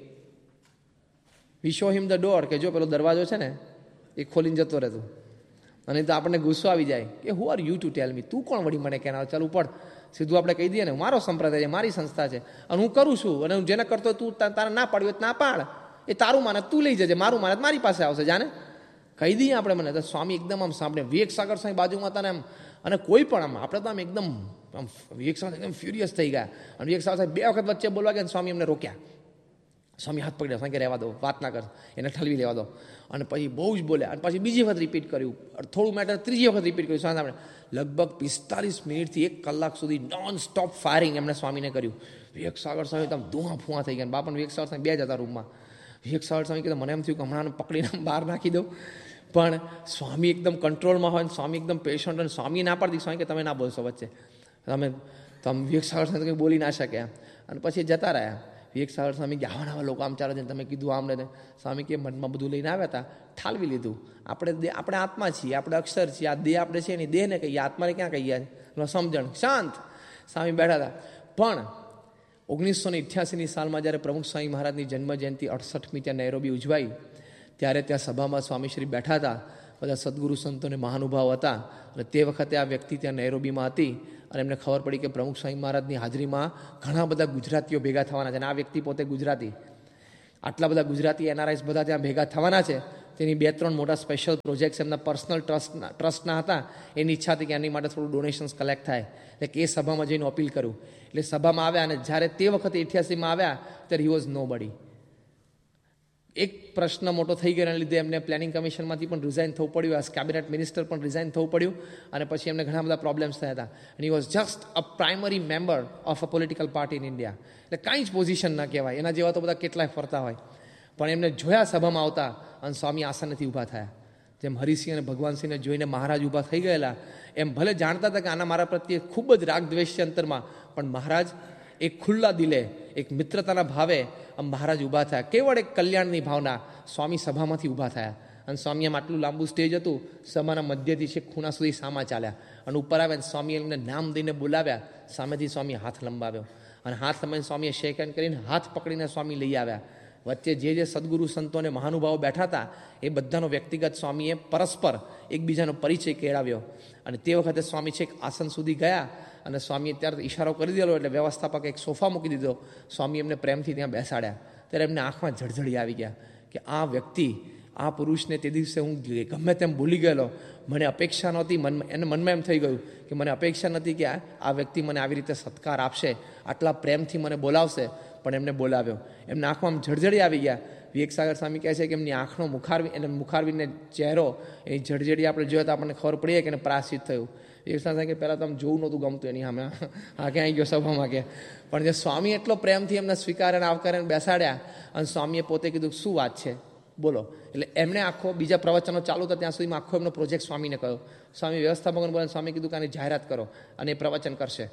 A: વી શો હિમ ધ ડોર, કે જો પેલો દરવાજો છે ને એ ખોલીને જતો રહેતું. અને તો આપણને ગુસ્સો આવી જાય કે who are you to tell મી, તું કોણ વળી મને કહેનાર? ચાલ ઉપર સીધું આપણે કહી દઈએ ને, મારો સંપ્રદાય છે, મારી સંસ્થા છે અને હું કરું છું, અને હું જેને કરતો તું તારે ના પાડ્યું ના પાડ, એ તારું માને તું લઈ જજે, મારું માને મારી પાસે આવશે, જાને કહી દઈએ આપણે. મને તો સ્વામી એકદમ આમ સાંભળે, વિવેક સાગર સ્વામી બાજુમાં હતા ને, આમ અને કોઈ પણ આમ આપણે તો આમ એકદમ આમ વિવેક સાગર એકદમ ફ્યુરિયસ થઈ ગયા. અને વિવેક સાગર સાહેબ બે વખત વચ્ચે બોલવા ગયા, સ્વામી એમને રોક્યા. સ્વામી હાથ પકડ્યા, સ્વામી કે રહેવા દો, વાત ના કર, એને ઠલવી લેવા દો. અને પછી બહુ જ બોલ્યા અને પછી બીજી વખત રિપીટ કર્યું, થોડું મેટર ત્રીજી વખત રિપીટ કર્યું. સ્વામી આપણે લગભગ પિસ્તાલીસ મિનિટથી એક કલાક સુધી નોન સ્ટોપ ફાયરિંગ એમને સ્વામીને કર્યું. વિવેક સાગર સ્વામી તો આમ ધુઆ ફુઆ થઈ ગયા. બાપા વિવેક સાગર સ્વામી બે જ હતા રૂમમાં. વિવેક સાગર સ્વામી કીધું, મને એમ થયું કે હમણાં પકડીને બહાર નાખી દઉં, પણ સ્વામી એકદમ કંટ્રોલમાં હોય, સ્વામી એકદમ પેશન્ટ, અને સ્વામી ના પાડી, સ્વામી કે તમે ના બોલશો વચ્ચે, તમે તમે વિવેક સાગર સ્વામી કંઈ બોલી ના શકે. અને પછી જતા રહ્યા. વિવેક સાગર સ્વામી કે આવા આવા લોકો આમ ચાલે છે, તમે કીધું આમ ને. સ્વામી કે મનમાં બધું લઈને આવ્યા હતા, ઠાલવી લીધું. આપણે આપણે આત્મા છીએ, આપણે અક્ષર છીએ, આ દેહ આપણે છે નહીં, દેહને કહીએ, આત્માને ક્યાં કહીએ? સમજણ, શાંત. સ્વામી બેઠા હતા. પણ ઓગણીસો ને અઠ્યાસીની સાલમાં જ્યારે પ્રમુખ સ્વામી મહારાજની જન્મ જયંતિ અડસઠમી ત્યાં નૈરોબી ઉજવાઈ, ત્યારે ત્યાં સભામાં સ્વામીશ્રી બેઠા હતા. બધા સદગુરુ સંતોને મહાનુભાવ હતા. અને તે વખતે આ વ્યક્તિ ત્યાં નૈરોબીમાં હતી અને એમને ખબર પડી કે પ્રમુખ સ્વામી મહારાજની હાજરીમાં ઘણા બધા ગુજરાતીઓ ભેગા થવાના છે અને આ વ્યક્તિ પોતે ગુજરાતી. આટલા બધા ગુજરાતી એનઆરઆઈસ બધા ત્યાં ભેગા થવાના છે. તેની બે ત્રણ મોટા સ્પેશિયલ પ્રોજેક્ટ્સ એમના પર્સનલ ટ્રસ્ટના ટ્રસ્ટના હતા. એની ઈચ્છા હતી કે એની માટે થોડું ડોનેશન્સ કલેક્ટ થાય. એટલે એ સભામાં જઈને અપીલ કર્યું. એટલે સભામાં આવ્યા અને જ્યારે તે વખતે અઠ્યાસીમાં આવ્યા ત્યારે હી વોઝ નો બડી. એક પ્રશ્ન મોટો થઈ ગયો એના લીધે એમને પ્લાનિંગ કમિશનમાંથી પણ રિઝાઇન થવું પડ્યું, એઝ કેબિનેટ મિનિસ્ટર પણ રિઝાઇન થવું પડ્યું અને પછી એમને ઘણા બધા પ્રોબ્લેમ્સ થયા હતા. And he was just a primary member of a political party in India. એટલે કાંઈ જ પોઝિશન ના કહેવાય. એના જેવા તો બધા કેટલાય ફરતા હોય. પણ એમને જોયા સભામાં આવતા અને સ્વામી આસનથી ઊભા થયા. જેમ હરિસિંહ અને ભગવાનસિંહને જોઈને મહારાજ ઊભા થઈ ગયેલા એમ ભલે જાણતા હતા કે આના મારા પ્રત્યે ખૂબ જ રાગ દ્વેષ છે અંતરમાં, પણ મહારાજ એક ખુલ્લા દિલે, એક મિત્રતાના ભાવે આમ મહારાજ ઊભા થયા. કેવળ એક કલ્યાણની ભાવના સ્વામી સભામાંથી ઊભા થયા. અને સ્વામી આમ આટલું લાંબુ સ્ટેજ હતું, સભાના મધ્યથી છેક ખૂણા સુધી સામા ચાલ્યા અને ઉપર આવ્યા. સ્વામી એમને નામ દઈને બોલાવ્યા. સામેથી સ્વામી હાથ લંબાવ્યો અને હાથ લંબાવીને સ્વામીએ શેક હેન્ડ કરીને હાથ પકડીને સ્વામી લઈ આવ્યા. વચ્ચે જે જે સદગુરુ સંતો અને મહાનુભાવો બેઠા હતા એ બધાનો વ્યક્તિગત સ્વામીએ પરસ્પર એકબીજાનો પરિચય કેળવ્યો. અને તે વખતે સ્વામી છેક આસન સુધી ગયા અને સ્વામીએ ત્યારે ઈશારો કરી દીધો એટલે વ્યવસ્થાપક એક સોફા મૂકી દીધો. સ્વામી એમને પ્રેમથી ત્યાં બેસાડ્યા. ત્યારે એમને આંખમાં જળજળી આવી ગયા કે આ વ્યક્તિ, આ પુરુષને તે દિવસે હું ગમે તેમ ભૂલી ગયેલો, મને અપેક્ષા નહોતી. મન એને મનમાં એમ થઈ ગયું કે મને અપેક્ષા નથી કે આ વ્યક્તિ મને આવી રીતે સત્કાર આપશે, આટલા પ્રેમથી મને બોલાવશે, પણ એમને બોલાવ્યો. એમના આંખમાં આમ જળજળી આવી ગયા. વિવેકસાગર સ્વામી કહે છે કે એમની આંખનો મુખારવી એને મુખારવીને ચહેરો એની જળજળી આપણે જોયો તો આપણને ખબર પડી કે એને પ્રાયશ્ચિત થયું. વિવેકસાગર કે પહેલાં તો આમ જોવું નહોતું ગમતું એની સામે, હા ક્યાં આવી ગયો સભામાં કે. પણ જે સ્વામી એટલો પ્રેમથી એમને સ્વીકારે અને આવકારે બેસાડ્યા અને સ્વામીએ પોતે કીધું શું વાત છે બોલો. એટલે એમણે આખો બીજા પ્રવચનો ચાલુ હતા ત્યાં સુધીમાં આખો એમનો પ્રોજેક્ટ સ્વામીને કહ્યો. સ્વામી વ્યવસ્થાપકોને બોલે સ્વામી કીધું કે આની જાહેરાત કરો અને એ પ્રવચન કરશે.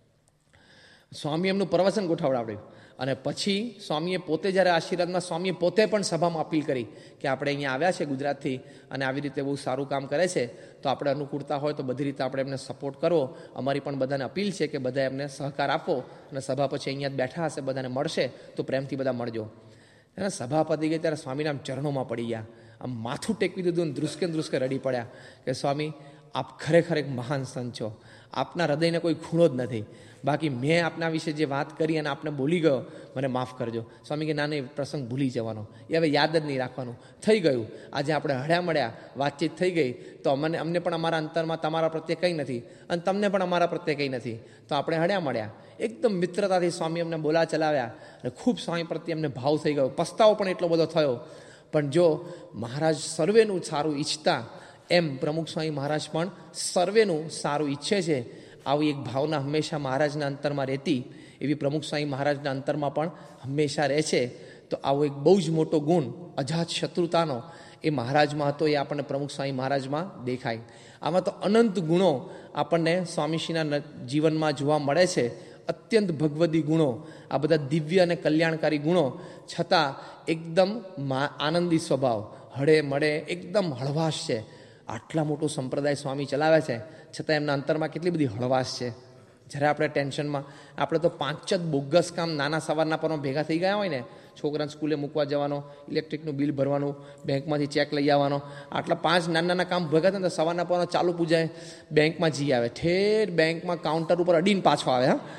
A: સ્વામી એમનું પ્રવચન ગોઠવડાવ્યું અને પછી સ્વામીએ પોતે જ્યારે આશીર્વાદમાં સ્વામીએ પોતે પણ સભામાં અપીલ કરી કે આપણે અહીંયા આવ્યા છે ગુજરાતથી અને આવી રીતે બહુ સારું કામ કરે છે, તો આપણે અનુકૂળતા હોય તો બધી રીતે આપણે એમને સપોર્ટ કરવો. અમારી પણ બધાને અપીલ છે કે બધા એમને સહકાર આપો અને સભા પછી અહીંયા જ બેઠા હશે, બધાને મળશે તો પ્રેમથી બધા મળજો. એને સભા પતી ગઈ ત્યારે સ્વામીના આમ ચરણોમાં પડી ગયા, આમ માથું ટેકવી દીધું અને ધ્રુસકે ધ્રુસકે રડી પડ્યા કે સ્વામી આપ ખરેખર એક મહાન સંત છો, આપના હૃદયને કોઈ ખૂણો જ નથી. બાકી મેં આપના વિશે જે વાત કરી અને આપને બોલી ગયો, મને માફ કરજો. સ્વામી કે ના નહીં, પ્રસંગ ભૂલી જવાનો, એ હવે યાદ જ નહીં રાખવાનું, થઈ ગયું. આજે આપણે હળ્યા મળ્યા, વાતચીત થઈ ગઈ, તો અમને અમને પણ અમારા અંતરમાં તમારા પ્રત્યે કંઈ નથી અને તમને પણ અમારા પ્રત્યે કંઈ નથી, તો આપણે હળ્યા મળ્યા. એકદમ મિત્રતાથી સ્વામી અમને બોલા ચલાવ્યા અને ખૂબ સ્વામી પ્રત્યે અમને ભાવ થઈ ગયો. પસ્તાવો પણ એટલો બધો થયો. પણ જો મહારાજ સર્વેનું સારું ઈચ્છતા એમ પ્રમુખ સ્વામી મહારાજ પણ સર્વેનું સારું ઈચ્છે છે. આવી એક ભાવના હંમેશા મહારાજના અંતરમાં રહેતી, એવી પ્રમુખ સ્વામી મહારાજના અંતરમાં પણ હંમેશા રહે છે. તો આવો એક બહુ જ મોટો ગુણ અજાત શત્રુતાનો એ મહારાજમાં હતો, એ આપણને પ્રમુખ સ્વામી મહારાજમાં દેખાય. આમાં તો અનંત ગુણો આપણને સ્વામીશ્રીના જીવનમાં જોવા મળે છે, અત્યંત ભગવદી ગુણો, આ બધા દિવ્ય અને કલ્યાણકારી ગુણો, છતાં એકદમ આનંદી સ્વભાવ, હળે મળે, એકદમ હળવાશ છે. આટલા મોટો સંપ્રદાય સ્વામી ચલાવે છે, છતાં એમના અંતરમાં કેટલી બધી હળવાશ છે. જ્યારે આપણે ટેન્શનમાં, આપણે તો પાંચ જ બોગસ કામ નાના સવારના પરમાં ભેગા થઈ ગયા હોય ને, છોકરાને સ્કૂલે મૂકવા જવાનો, ઇલેક્ટ્રિકનું બિલ ભરવાનું, બેંકમાંથી ચેક લઈ આવવાનો, આટલા પાંચ નાના નાના કામ ભેગા થાય ને તો સવારના પરમાં ચાલુ પૂજાય બેંકમાં જઈ આવે, ઠેર બેંકમાં કાઉન્ટર ઉપર અડીને પાછો આવે, હા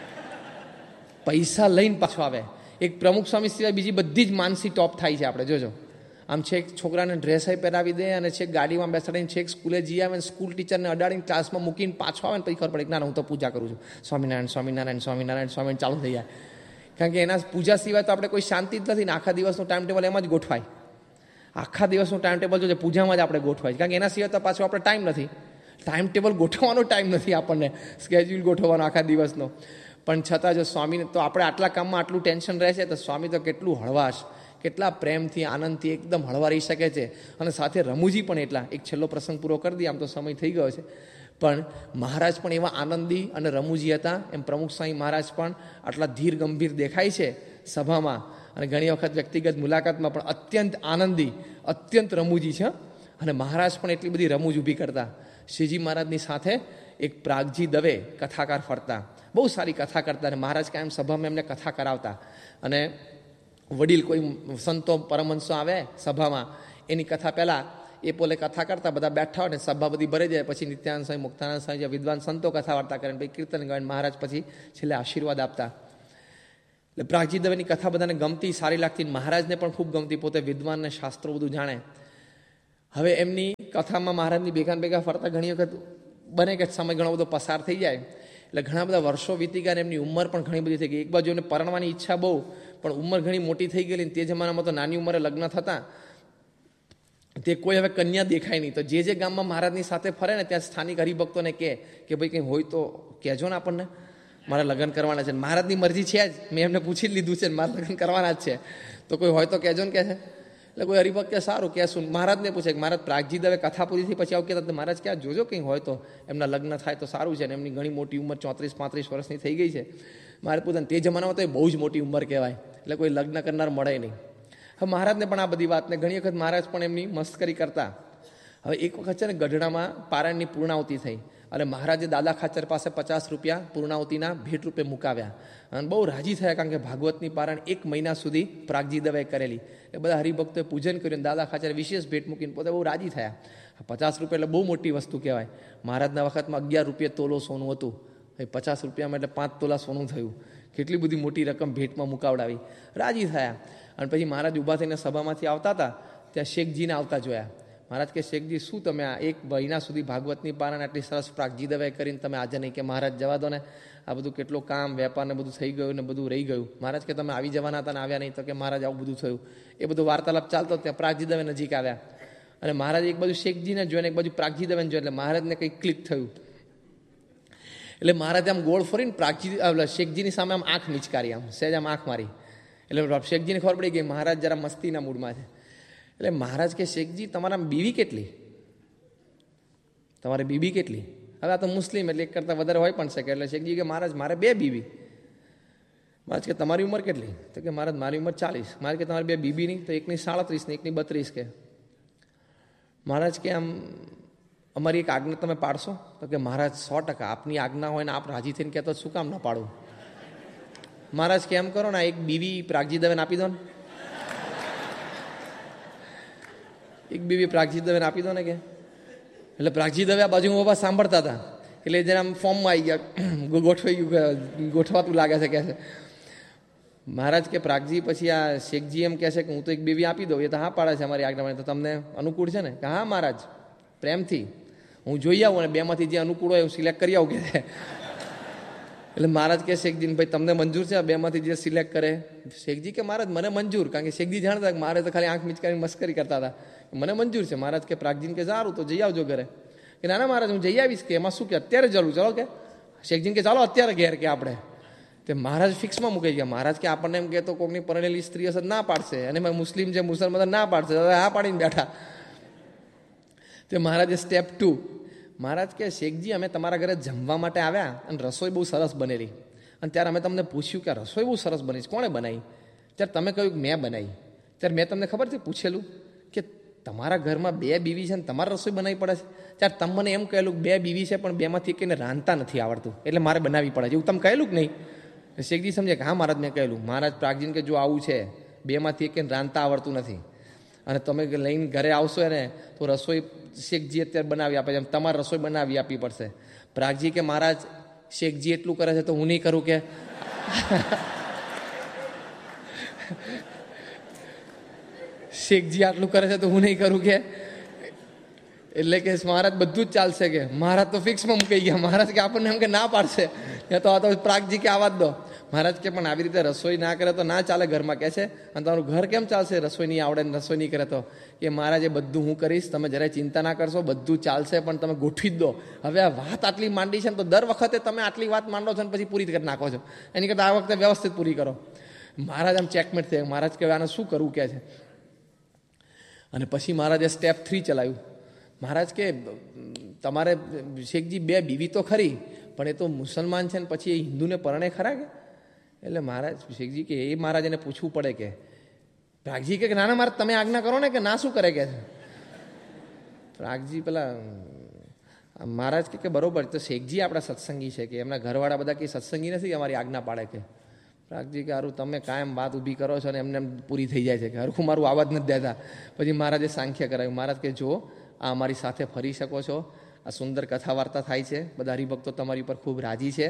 A: પૈસા લઈને પાછો આવે. એક પ્રમુખ સ્વામી સિવાય બીજી બધી જ માનસી ટોપ થાય છે. આપણે જોજો, આમ છેક છોકરાને ડ્રેસ પહેરાવી દે અને છેક ગાડીમાં બેસાડીને છેક સ્કૂલે જઈ આવે, સ્કૂલ ટીચરને અડાડીને ક્લાસમાં મૂકીને પાછો આવે ને પછી ખબર પડે કે ના હું તો પૂજા કરું છું, સ્વામિનારાયણ સ્વામિનારાયણ સ્વામિનારાયણ સ્વામિનારાયણ ચાલુ થઈ જાય. કારણ કે એના પૂજા સિવાય તો આપણે કોઈ શાંતિ જ નથી ને. આખા દિવસનું ટાઈમ ટેબલ એમાં જ ગોઠવાય, આખા દિવસનું ટાઈમ ટેબલ જો પૂજામાં જ આપણે ગોઠવાય. કારણ કે એના સિવાય તો પાછો આપણે ટાઈમ નથી, ટાઈમ ટેબલ ગોઠવવાનો ટાઈમ નથી આપણને, સ્કેડ્યુલ ગોઠવવાનો આખા દિવસનો. પણ છતાં જો સ્વામીને તો આપણે આટલા કામમાં આટલું ટેન્શન રહે છે, તો સ્વામી તો કેટલું હળવાશ, કેટલા પ્રેમથી આનંદથી એકદમ હળવા રહી શકે છે. અને સાથે રમૂજી પણ એટલા. એક છેલ્લો પ્રસંગ પૂરો કરી દઈએ, આમ તો સમય થઈ ગયો છે, પણ મહારાજ પણ એવા આનંદી અને રમૂજી હતા. એમ પ્રમુખ સ્વામી મહારાજ પણ આટલા ધીર ગંભીર દેખાય છે સભામાં અને ઘણી વખત વ્યક્તિગત મુલાકાતમાં પણ અત્યંત આનંદી, અત્યંત રમૂજી છે. અને મહારાજ પણ એટલી બધી રમૂજ ઊભી કરતા. શ્રીજી મહારાજની સાથે એક પ્રાગજી દવે કથાકાર ફરતા, બહુ સારી કથા કરતા, અને મહારાજ કાયમ સભામાં એમને કથા કરાવતા. અને વડીલ કોઈ સંતો પરમહંસો આવે સભામાં, એની કથા પહેલાં એ પોલે કથા કરતા, બધા બેઠા હોય ને સભા બધી ભરી જાય, પછી નિત્યાનંદ સ્વામી, મુક્તાનંદ સ્વામી જે વિદ્વાન સંતો કથા વાર્તા કરે, પછી કીર્તન ગાય, મહારાજ પછી છેલ્લે આશીર્વાદ આપતા. એટલે પ્રાગજી દવેની કથા બધાને ગમતી, સારી લાગતી, મહારાજને પણ ખૂબ ગમતી, પોતે વિદ્વાન ને શાસ્ત્રો બધું જાણે. હવે એમની કથામાં મહારાજની ભેગા ભેગા ફરતા ઘણી વખત બને કે સમય ઘણો બધો પસાર થઈ જાય, એટલે ઘણા બધા વર્ષો વીતી ગયા, એમની ઉંમર પણ ઘણી બધી થઈ ગઈ. એક બાજુ એમને પરણવાની ઈચ્છા બહુ, પણ ઉંમર ઘણી મોટી થઈ ગયેલી. તે જમાનામાં તો નાની ઉંમરે લગ્ન થતા, તે કોઈ હવે કન્યા દેખાય નહીં. તો જે જે ગામમાં મહારાજની સાથે ફરે ને ત્યાં સ્થાનિક હરિભક્તોને કહે કે ભાઈ કંઈ હોય તો કહેજો ને આપણને, મારે લગ્ન કરવાના છે. મહારાજની મરજી છે જ, મેં એમને પૂછી લીધું છે, મારે લગ્ન કરવાના જ છે, તો કોઈ હોય તો કહેજો ને કહે છે. એટલે કોઈ હરિભક્ત કે સારું કહેશું. મહારાજને પૂછે કે મહારાજ પ્રાગજી દવે કથા પૂરી થઈ પછી આવું કહેતા, મહારાજ ક્યાં જોજો કંઈ હોય તો એમના લગ્ન થાય તો સારું છે. ને એમની ઘણી મોટી ઉંમર ચોત્રીસ પાંત્રીસ વર્ષની થઈ ગઈ છે. મારે પોતાને તે જમાનામાં તો એ બહુ જ મોટી ઉંમર કહેવાય, એટલે કોઈ લગ્ન કરનાર મળે નહીં. હવે મહારાજને પણ આ બધી વાતને ઘણી વખત મહારાજ પણ એમની મસ્કરી કરતા. હવે એક વખત છે ને ગઢડામાં પારાયણની પૂર્ણાવતી થઈ, અને મહારાજે દાદા ખાચર પાસે પચાસ રૂપિયા પૂર્ણાવતીના ભેટ રૂપે મુકાવ્યા, અને બહુ રાજી થયા, કારણ કે ભાગવતની પારાયણ એક મહિના સુધી પ્રાગજી દવે કરેલી. એ બધા હરિભક્તોએ પૂજન કર્યું, દાદા ખાચર વિશેષ ભેટ મૂકીને પોતે બહુ રાજી થયા. પચાસ રૂપિયા એટલે બહુ મોટી વસ્તુ કહેવાય. મહારાજના વખતમાં અગિયાર રૂપિયા તોલો સોનું હતું, એ પચાસ રૂપિયામાં એટલે પાંચ તોલા સોનું થયું. કેટલી બધી મોટી રકમ ભેટમાં મુકાવડાવી, રાજી થયા. અને પછી મહારાજ ઊભા થઈને સભામાંથી આવતા હતા, ત્યાં શેખજીને આવતા જોયા. મહારાજ કે શેખજી શું તમે આ એક મહિના સુધી ભાગવતની પારાયણ આટલી સરસ પ્રાગજી દવે કરીને તમે આજે નહીં? કે મહારાજ જવા દો ને, આ બધું કેટલું કામ વેપાર ને બધું થઈ ગયું ને બધું રહી ગયું. મહારાજ કે તમે આવી જવાના હતા ને આવ્યા નહીં? તો કે મહારાજ આવું બધું થયું. એ બધું વાર્તાલાપ ચાલતો, ત્યાં પ્રાગજી દવે નજીક આવ્યા, અને મહારાજ એક બાજુ શેખજીને જોઈને એક બાજુ પ્રાગજી દવેને જોઈને, એટલે મહારાજને કંઈક ક્લિક થયું. એટલે મહારાજે આમ ગોળ ફરીને પ્રાગજી શેખજીની સામે આમ આંખ નીચકારી, આમ સહેજ આમ આંખ મારી. એટલે શેખજીને ખબર પડી ગઈ મહારાજ જરા મસ્તીના મૂડમાં છે. એટલે મહારાજ કે શેખજી તમારા બીવી કેટલી? તમારે બીબી કેટલી? હવે આ તો મુસ્લિમ એટલે એક કરતાં વધારે હોય પણ શકે. એટલે શેખજી કે મહારાજ મારે બે બીબી. મહારાજ કે તમારી ઉંમર કેટલી? તો કે મહારાજ મારી ઉંમર ચાલીસ. મહારાજ કે તમારી બે બીબી નહીં? તો એકની સાડત્રીસ ને એકની બત્રીસ. કે મહારાજ કે આમ અમારી એક આજ્ઞા તમે પાડશો? તો કે મહારાજ સો ટકા આપની આજ્ઞા હોય ને આપ રાજી થઈને કહેતો શું કામ ના પાડું? મહારાજ કે એમ કરો ને એક બીવી પ્રાગજી દવેને આપી દો ને, એક બીવી પ્રાગજી દવેને આપી દો ને. કે એટલે પ્રાગજી દવે આ બાજુ બાબા સાંભળતા હતા, એટલે જરા આમ ફોર્મમાં આવી ગયા, ગોઠવાઈ ગયું, ગોઠવાતું લાગે છે. કહે છે મહારાજ કે પ્રાગજી પછી આ શેખજી એમ કહે છે કે હું તો એક બીવી આપી દઉં, એ તો હા પાડે છે અમારી આજ્ઞામાં, તો તમને અનુકૂળ છે ને? કે હા મહારાજ પ્રેમથી હું જોઈ આવું અને બેમાંથી જે અનુકૂળ હોય એવું સિલેક્ટ કરી આવું. કે છે એટલે મહારાજ કે શેખજી ભાઈ તમને મંજૂર છે બેમાંથી જે સિલેક્ટ કરે? શેખજી કે મહારાજ મને મંજૂર, કારણ કે શેખજી જાણતા કે મારે તો ખાલી આંખ મીચકારી મસ્કરી કરતા હતા. મને મંજૂર છે. મહારાજ કે પ્રાગજીને કે સારું તો જઈ આવજો ઘરે. કે ના ના મહારાજ હું જઈ આવીશ. કે એમાં શું કે અત્યારે ચાલું ચાલો? કે શેખજીને કે ચાલો અત્યારે ઘેર કે આપણે. તે મહારાજ ફિક્સમાં મૂકાઈ ગયા. મહારાજ કે આપણને એમ કે તો કોઈકની પરણેલી સ્ત્રી હશે ના પાડશે, અને મુસ્લિમ છે મુસલમાન ના પાડશે, હા પાડીને બેઠા. તે મહારાજે સ્ટેપ ટુ, મહારાજ કે શેખજી અમે તમારા ઘરે જમવા માટે આવ્યા અને રસોઈ બહુ સરસ બનેલી, અને ત્યારે અમે તમને પૂછ્યું કે રસોઈ બહુ સરસ બની છે, કોણે બનાવી? ત્યારે તમે કહ્યું કે મેં બનાવી. ત્યારે મેં તમને ખબર છે પૂછેલું કે તમારા ઘરમાં બે બીવી છે ને તમારે રસોઈ બનાવવી પડે છે? ત્યારે તમે મને એમ કહેલું બે બીવી છે પણ બેમાંથી એકને રાંધતા નથી આવડતું એટલે મારે બનાવવી પડે છે, એવું તમે કહેલું કે નહીં? શેખજી સમજે કે હા મહારાજ મેં કહેલું. મહારાજ પ્રાગજીને કે જો આવું છે, બેમાંથી એકને રાંધતા આવડતું નથી અને તમે લઈને ઘરે આવશો એને તો રસોઈ શેખજી અત્યારે બનાવી આપે છે, તમારે રસોઈ બનાવી આપવી પડશે. પ્રાગજી કે મહારાજ શેખજી એટલું કરે છે તો હું નહીં કરું? કે શેખજી આટલું કરે છે તો હું નહીં કરું? કે એટલે કે મહારાજ બધું જ ચાલશે. કે મહારાજ તો ફિક્સમાં મૂકી ગયા. મહારાજ કે આપણને એમ કે ના પાડશે, તો આ તો પ્રાગજી કે આવા જ દો. મહારાજ કે પણ આવી રીતે રસોઈ ના કરે તો ના ચાલે ઘરમાં. કે છે અને તમારું ઘર કેમ ચાલશે રસોઈ નહીં આવડે ને રસોઈ નહીં કરે તો? કે મહારાજ એ બધું હું કરીશ, તમે જરાય ચિંતા ના કરશો, બધું ચાલશે, પણ તમે ગોઠવી જ દો. હવે આ વાત આટલી માંડી છે ને તો દર વખતે તમે આટલી વાત માંડો છો ને પછી પૂરી કરી નાખો છો, એની કરતાં આ વખતે વ્યવસ્થિત પૂરી કરો. મહારાજ આમ ચેકમેટ થયા. મહારાજ કે આને શું કરવું કે છે. અને પછી મહારાજે સ્ટેપ થ્રી ચલાવ્યું. મહારાજ કે તમારે શેખજી બે બીવી તો ખરી પણ એ તો મુસલમાન છે ને પછી એ હિન્દુને પરણે ખરા? કે એટલે મહારાજ શેખજી કે એ મહારાજ એને પૂછવું પડે. કે પ્રાગજી કે ના ના મારે તમે આજ્ઞા કરો ને. કે ના શું કરે? કે પ્રાગજી પેલા મહારાજ કે બરોબર, તો શેખજી આપણા સત્સંગી છે, કે એમના ઘરવાળા બધા કંઈ સત્સંગી નથી અમારી આજ્ઞા પાડે? કે પ્રાગજી કે હારું તમે કાયમ વાત ઊભી કરો છો અને એમને એમ પૂરી થઈ જાય છે કે હરખું મારું આવાજ નથી દેતા. પછી મહારાજે સાંખ્ય કરાવ્યું. મહારાજ કે જો આ અમારી સાથે ફરી શકો છો, આ સુંદર કથા વાર્તા થાય છે, બધા હરિભક્તો તમારી ઉપર ખૂબ રાજી છે,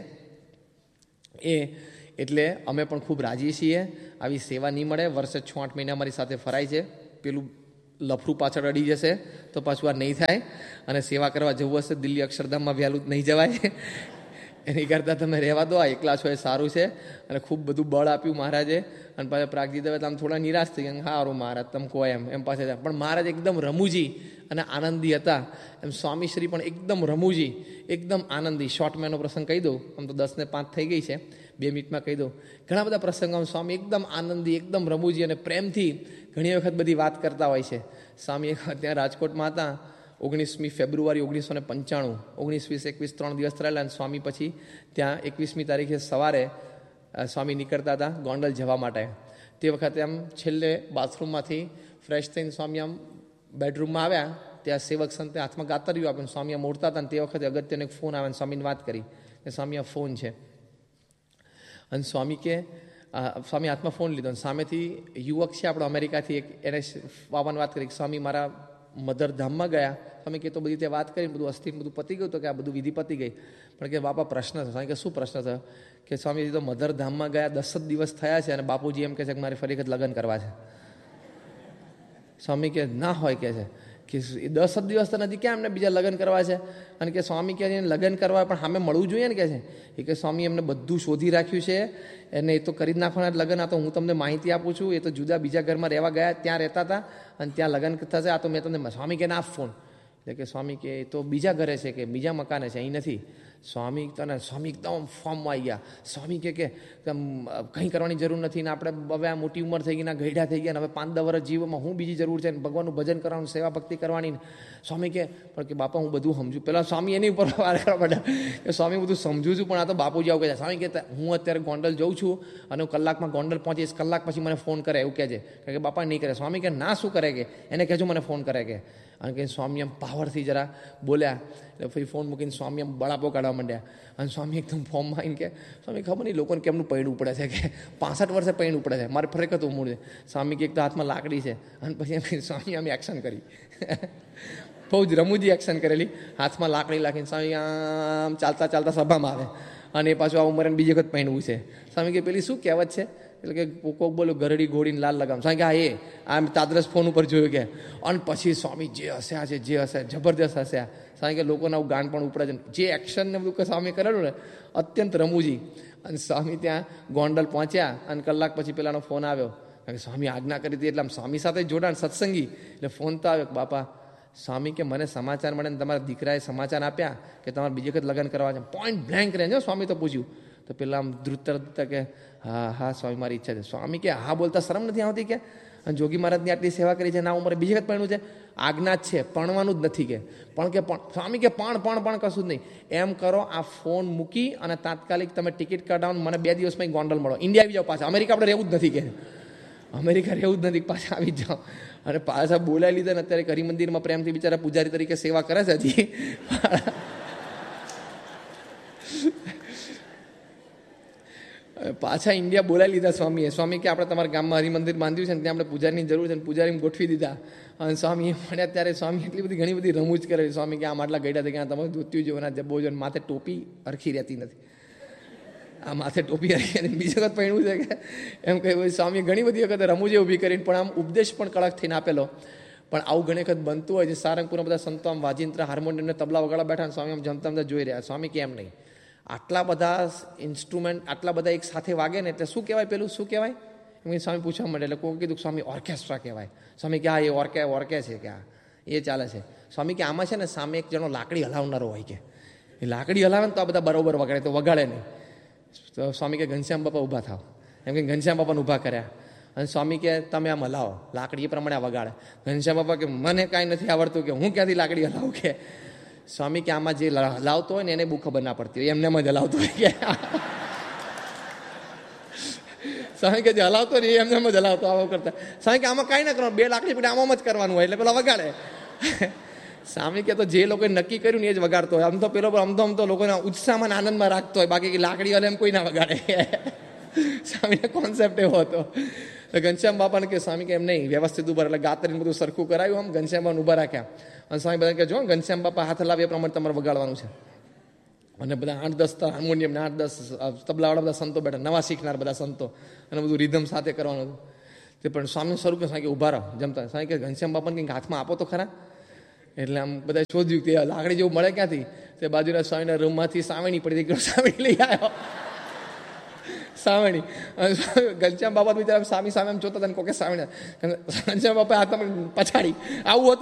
A: એ એટલે અમે પણ ખૂબ રાજી છીએ. આવી સેવા નહીં મળે. વર્ષે છ આઠ મહિના અમારી સાથે ફરાય છે. પેલું લફરું પાછળ અડી જશે તો પાછું આ નહીં થાય. અને સેવા કરવા જવું હશે દિલ્હી અક્ષરધામમાં વહેલું નહીં જવાય. એની કરતાં તમે રહેવા દો, આ એકલા છો એ સારું છે. અને ખૂબ બધું બળ આપ્યું મહારાજે. અને પાછા પ્રાગજી દવે આમ થોડા નિરાશ થઈ ગયા. સારું મહારાજ તમે કહો એમ એમ પાસે. પણ મહારાજ એકદમ રમૂજી અને આનંદી હતા. એમ સ્વામીશ્રી પણ એકદમ રમૂજી, એકદમ આનંદી. શોર્ટ મેનો પ્રસંગ કહી દઉં, આમ તો દસ ને પાંચ થઈ ગઈ છે, બે મિનિટમાં કહી દઉં. ઘણા બધા પ્રસંગોમાં સ્વામી એકદમ આનંદી, એકદમ રમૂજી અને પ્રેમથી ઘણી વખત બધી વાત કરતા હોય છે. સ્વામી એક ત્યાં રાજકોટમાં હતા, ઓગણીસમી ફેબ્રુઆરી ઓગણીસો ને પંચાણું ઓગણીસ વીસ એકવીસ ત્રણ દિવસ થયેલા. અને સ્વામી પછી ત્યાં એકવીસમી તારીખે સવારે સ્વામી નીકળતા હતા ગોંડલ જવા માટે. તે વખતે આમ છેલ્લે બાથરૂમમાંથી ફ્રેશ થઈને સ્વામી આમ બેડરૂમમાં આવ્યા. ત્યાં સેવક સંતે હાથમાં ગાતર્યું આપ્યું. સ્વામી આમ મોડતા હતા. અને તે વખતે અગત્યનો એક ફોન આવે. સ્વામીને વાત કરી કે સ્વામી આ ફોન છે. અને સ્વામી કે સ્વામી હાથમાં ફોન લીધો. અને સામેથી યુવક છે આપણો અમેરિકાથી, એક એને બાબાને વાત કરી. સ્વામી મારા મધરધામમાં ગયા. સ્વામી કે તો બધી તે વાત કરી, બધું અસ્થિ બધું પતી ગયું. તો કે આ બધું વિધિ પતી ગઈ. પણ કે બાપા પ્રશ્ન છે. સ્વામી કે શું પ્રશ્ન છે? કે સ્વામીજી તો મધરધામમાં ગયા દસ જ દિવસ થયા છે અને બાપુજી એમ કહે છે કે મારે ફરી વખત લગ્ન કરવા છે. સ્વામી કે ના હોય કે છે કે દસ જ દિવસ તો નથી, ક્યાં એમને બીજા લગ્ન કરવા છે? અને કે સ્વામી કહે છે લગ્ન કરવા પણ સામે મળવું જોઈએ ને કે છે. એ કે સ્વામી એમને બધું શોધી રાખ્યું છે, એને એ તો કરી જ નાખવાના લગ્ન. આ તો હું તમને માહિતી આપું છું. એ તો જુદા બીજા ઘરમાં રહેવા ગયા, ત્યાં રહેતા હતા અને ત્યાં લગ્ન થશે. આ તો મેં તમને સ્વામી કે ના ફોન. એટલે કે સ્વામી કે એ તો બીજા ઘરે છે, કે બીજા મકાને છે, અહીં નથી. સ્વામી તને સ્વામી એકદમ ફોર્મમાં આવી ગયા. સ્વામી કે કે કંઈ કરવાની જરૂર નથી ને આપણે હવે આ મોટી ઉંમર થઈ ગઈ ને ગઈઢા થઈ ગયા ને હવે પાંચ દસ વર્ષ જીવમાં હું બીજી જરૂર છે ને ભગવાનનું ભજન કરવાનું, સેવા ભક્તિ કરવાની. સ્વામી કે પણ કે બાપા હું બધું સમજું. પહેલાં સ્વામી એની ઉપર વાર કરવા માંડ્યા કે સ્વામી બધું સમજું છું પણ આ તો બાપુજી આવું કહે છે. સ્વામી કહેતા હું અત્યારે ગોંડલ જઉં છું અને હું કલાકમાં ગોંડલ પહોંચીશ, કલાક પછી મને ફોન કરે એવું કહે છે. કારણ કે બાપા નહીં કરે. સ્વામી કે ના શું કરે કે એને કહેજો મને ફોન કરે કે. અને કે સ્વામી એમ પાવરથી જરા બોલ્યા એટલે ફરી ફોન મૂકીને સ્વામી એમ બળાપો કાઢવા માંડ્યા. અને સ્વામી એકદમ ફોર્મમાં આવીને કે સ્વામી ખબર નહીં લોકોને કેમનું પૈણું પડે છે, કે પાસઠ વર્ષે પૈણું પડે છે, મારે ફરક હતું મૂળ છે. સ્વામી કે એક તો હાથમાં લાકડી છે. અને પછી એમ સ્વામી આમ એક્શન કરી, બહુ જ રમૂજી એક્શન કરેલી. હાથમાં લાકડી લાખીને સ્વામી આમ ચાલતા ચાલતા સભામાં આવે. અને એ પાછું આ ઉંમરે બીજી વખત પૈણવું છે. સ્વામી કે પેલી શું કહેવત છે? એટલે કે કોક બોલો ગરડી ઘોડીને લાલ લગામ. સ્વામી કે હા એ આમ તાદરસ ફોન ઉપર જોયું કે. અને પછી સ્વામી જે હસ્યા છે, જે હશે જબરદસ્ત હસ્યા. સ્વામી કે લોકોના ગાન પણ ઉપડે છે. જે એક્શન ને બધું કે સ્વામી કરેલું ને અત્યંત રમૂજી. અને સ્વામી ત્યાં ગોંડલ પહોંચ્યા અને કલાક પછી પેલાનો ફોન આવ્યો. કારણ કે સ્વામી આજ્ઞા કરી હતી એટલે આમ સ્વામી સાથે જોડાણ સત્સંગી એટલે ફોન તો આવ્યો. બાપા સ્વામી કે મને સમાચાર મળે ને તમારા દીકરાએ સમાચાર આપ્યા કે તમારે બીજી વખત લગ્ન કરવા છે. પોઈન્ટ બ્લેન્ક રહે છે. સ્વામી તો પૂછ્યું તો પેલા આમ ધ્રુત કે હા હા સ્વામી મારી ઈચ્છા છે. સ્વામી કે હા બોલતા શરમ નથી આવતી કે? અને જોગી મહારાજની આટલી સેવા કરી છે, ના ઉંમરે બીજી વખત પરણવું છે, આજ્ઞા જ છે, પરણવાનું જ નથી કે. પણ કે પણ સ્વામી કે પણ પણ પણ કશું જ નહીં. એમ કરો આ ફોન મૂકી અને તાત્કાલિક તમે ટિકિટ કઢાવો, મને બે દિવસમાં ગોંડલ મળો, ઇન્ડિયા આવી જાઓ પાછા, અમેરિકા આપણે રહેવું જ નથી કે, અમેરિકા રહેવું જ નથી, પાછા આવી જ જાઓ. અને પાછા બોલાવી લીધા ને અત્યારે હરિ મંદિરમાં પ્રેમથી બિચારા પૂજારી તરીકે સેવા કરે છે હજી. પાછા ઇન્ડિયા બોલાવી લીધા સ્વામીએ. સ્વામી કે આપણે તમારા ગામમાં હરિમંદિર બાંધ્યું છે ને ત્યાં આપણે પૂજારીની જરૂર છે ને પૂજારીને ગોઠવી દીધા. અને સ્વામી મળ્યા ત્યારે સ્વામી એટલી બધી ઘણી બધી રમૂજ કરે. સ્વામી કે આમ આટલા ગઈડા થઈ ગયા, તમે ધોત્યું જોવાના જબ્બો જો, માથે ટોપી હરખી રહેતી નથી, આ માથે ટોપી હરખી હતી, બીજી વખત પહેણવું છે કે એમ કહ્યું. સ્વામી ઘણી બધી વખત રમૂજે ઊભી કરીને પણ આમ ઉપદેશ પણ કડક થઈને આપેલો. પણ આવું ઘણી વખત બનતું હોય છે. સારંગપુરના બધા સંતો આમ વાજિંત્ર હાર્મોનિયમને તબલા વગાડવા બેઠા, સ્વામી આમ જમતા જમતા જોઈ રહ્યા. સ્વામી કેમ નહીં, આટલા બધા ઇન્સ્ટ્રુમેન્ટ આટલા બધા એક સાથે વાગે ને એટલે શું કહેવાય, પેલું શું કહેવાય એમ સ્વામી પૂછવા માંડે. એટલે કોઈ કીધું સ્વામી ઓર્કેસ્ટ્રા કહેવાય. સ્વામી કે હા એ ઓર્કે ઓર્કે છે કે હા એ ચાલે છે. સ્વામી કે આમાં છે ને સામે એક જણો લાકડી હલાવનારો હોય કે, એ લાકડી હલાવે ને તો આ બધા બરોબર વગાડે, તો વગાડે નહીં. તો સ્વામી કે ઘનશ્યામ બાપા ઊભા થાવ, એમ કે ઘનશ્યામ બાપાને ઊભા કર્યા. અને સ્વામી કે તમે આમ હલાવો, લાકડી એ પ્રમાણે વગાડે. ઘનશ્યામ બાપા કે મને કાંઈ નથી આવડતું, કે હું ક્યાંથી લાકડી હલાવું કે. સ્વામી કે આમાં જે હલાવતો હોય ને એને બહુ ખબર ના પડતી હોય, એમને જ હલાવતો હોય કે. સ્વામી કે જે હલાવતો ને એ એમને જ હલાવતો આવો કરતા. સ્વામી કે આમાં કાંઈ ના કરવાનું, બે લાકડી પીને આમાં જ કરવાનું હોય એટલે પેલા વગાડે. સ્વામી કે તો જે લોકોએ નક્કી કર્યું ને એ જ વગાડતો હોય. આમ તો પેલો આમ તો આમ તો લોકોના ઉત્સાહમાં આનંદમાં રાખતો હોય, બાકી લાકડી હલે એમ કોઈ ના વગાડે. સ્વામીનો કોન્સેપ્ટ એવો હતો. ઘનશ્યામ બાપાને કે સ્વામી કે એમ નહીં, વ્યવસ્થિત ઉભા, એટલે ગાતરીને બધું સરખું કરાવ્યું, આમ ઘનશ્યામ બાપાને ઉભા રાખ્યા. અને સ્વામી બધા કે જો ઘનશ્યામ બાપા હાથ લાવી એ પ્રમાણે તમારે વગાડવાનું છે. અને બધા આઠ દસ હાર્મોનિયમ ને આઠ દસ તબલાવાળા બધા સંતો બેઠા, નવા શીખનાર બધા સંતો, અને બધું રિધમ સાથે કરવાનું હતું. તે પણ સ્વામી સ્વરૂપે સ્વામી કે ઉભા રહો જમતા. સ્વામી કે ઘનશ્યામ બાપાને કંઈક હાથમાં આપો તો ખરા. એટલે આમ બધા શોધ્યું કે લાકડી જેવું મળે ક્યાંથી. તે બાજુના સ્વામીના રૂમમાંથી સાવણી પડી હતી, સાવણી લઈ આવ્યો. સાવણી ઘનશ્યામ બાપા બિચારા સ્વામી સામે એમ જોતા હતા, કોકે સાવણી. ઘનશ્યામ બાપા હાથમાં પછાડી આવું હતું.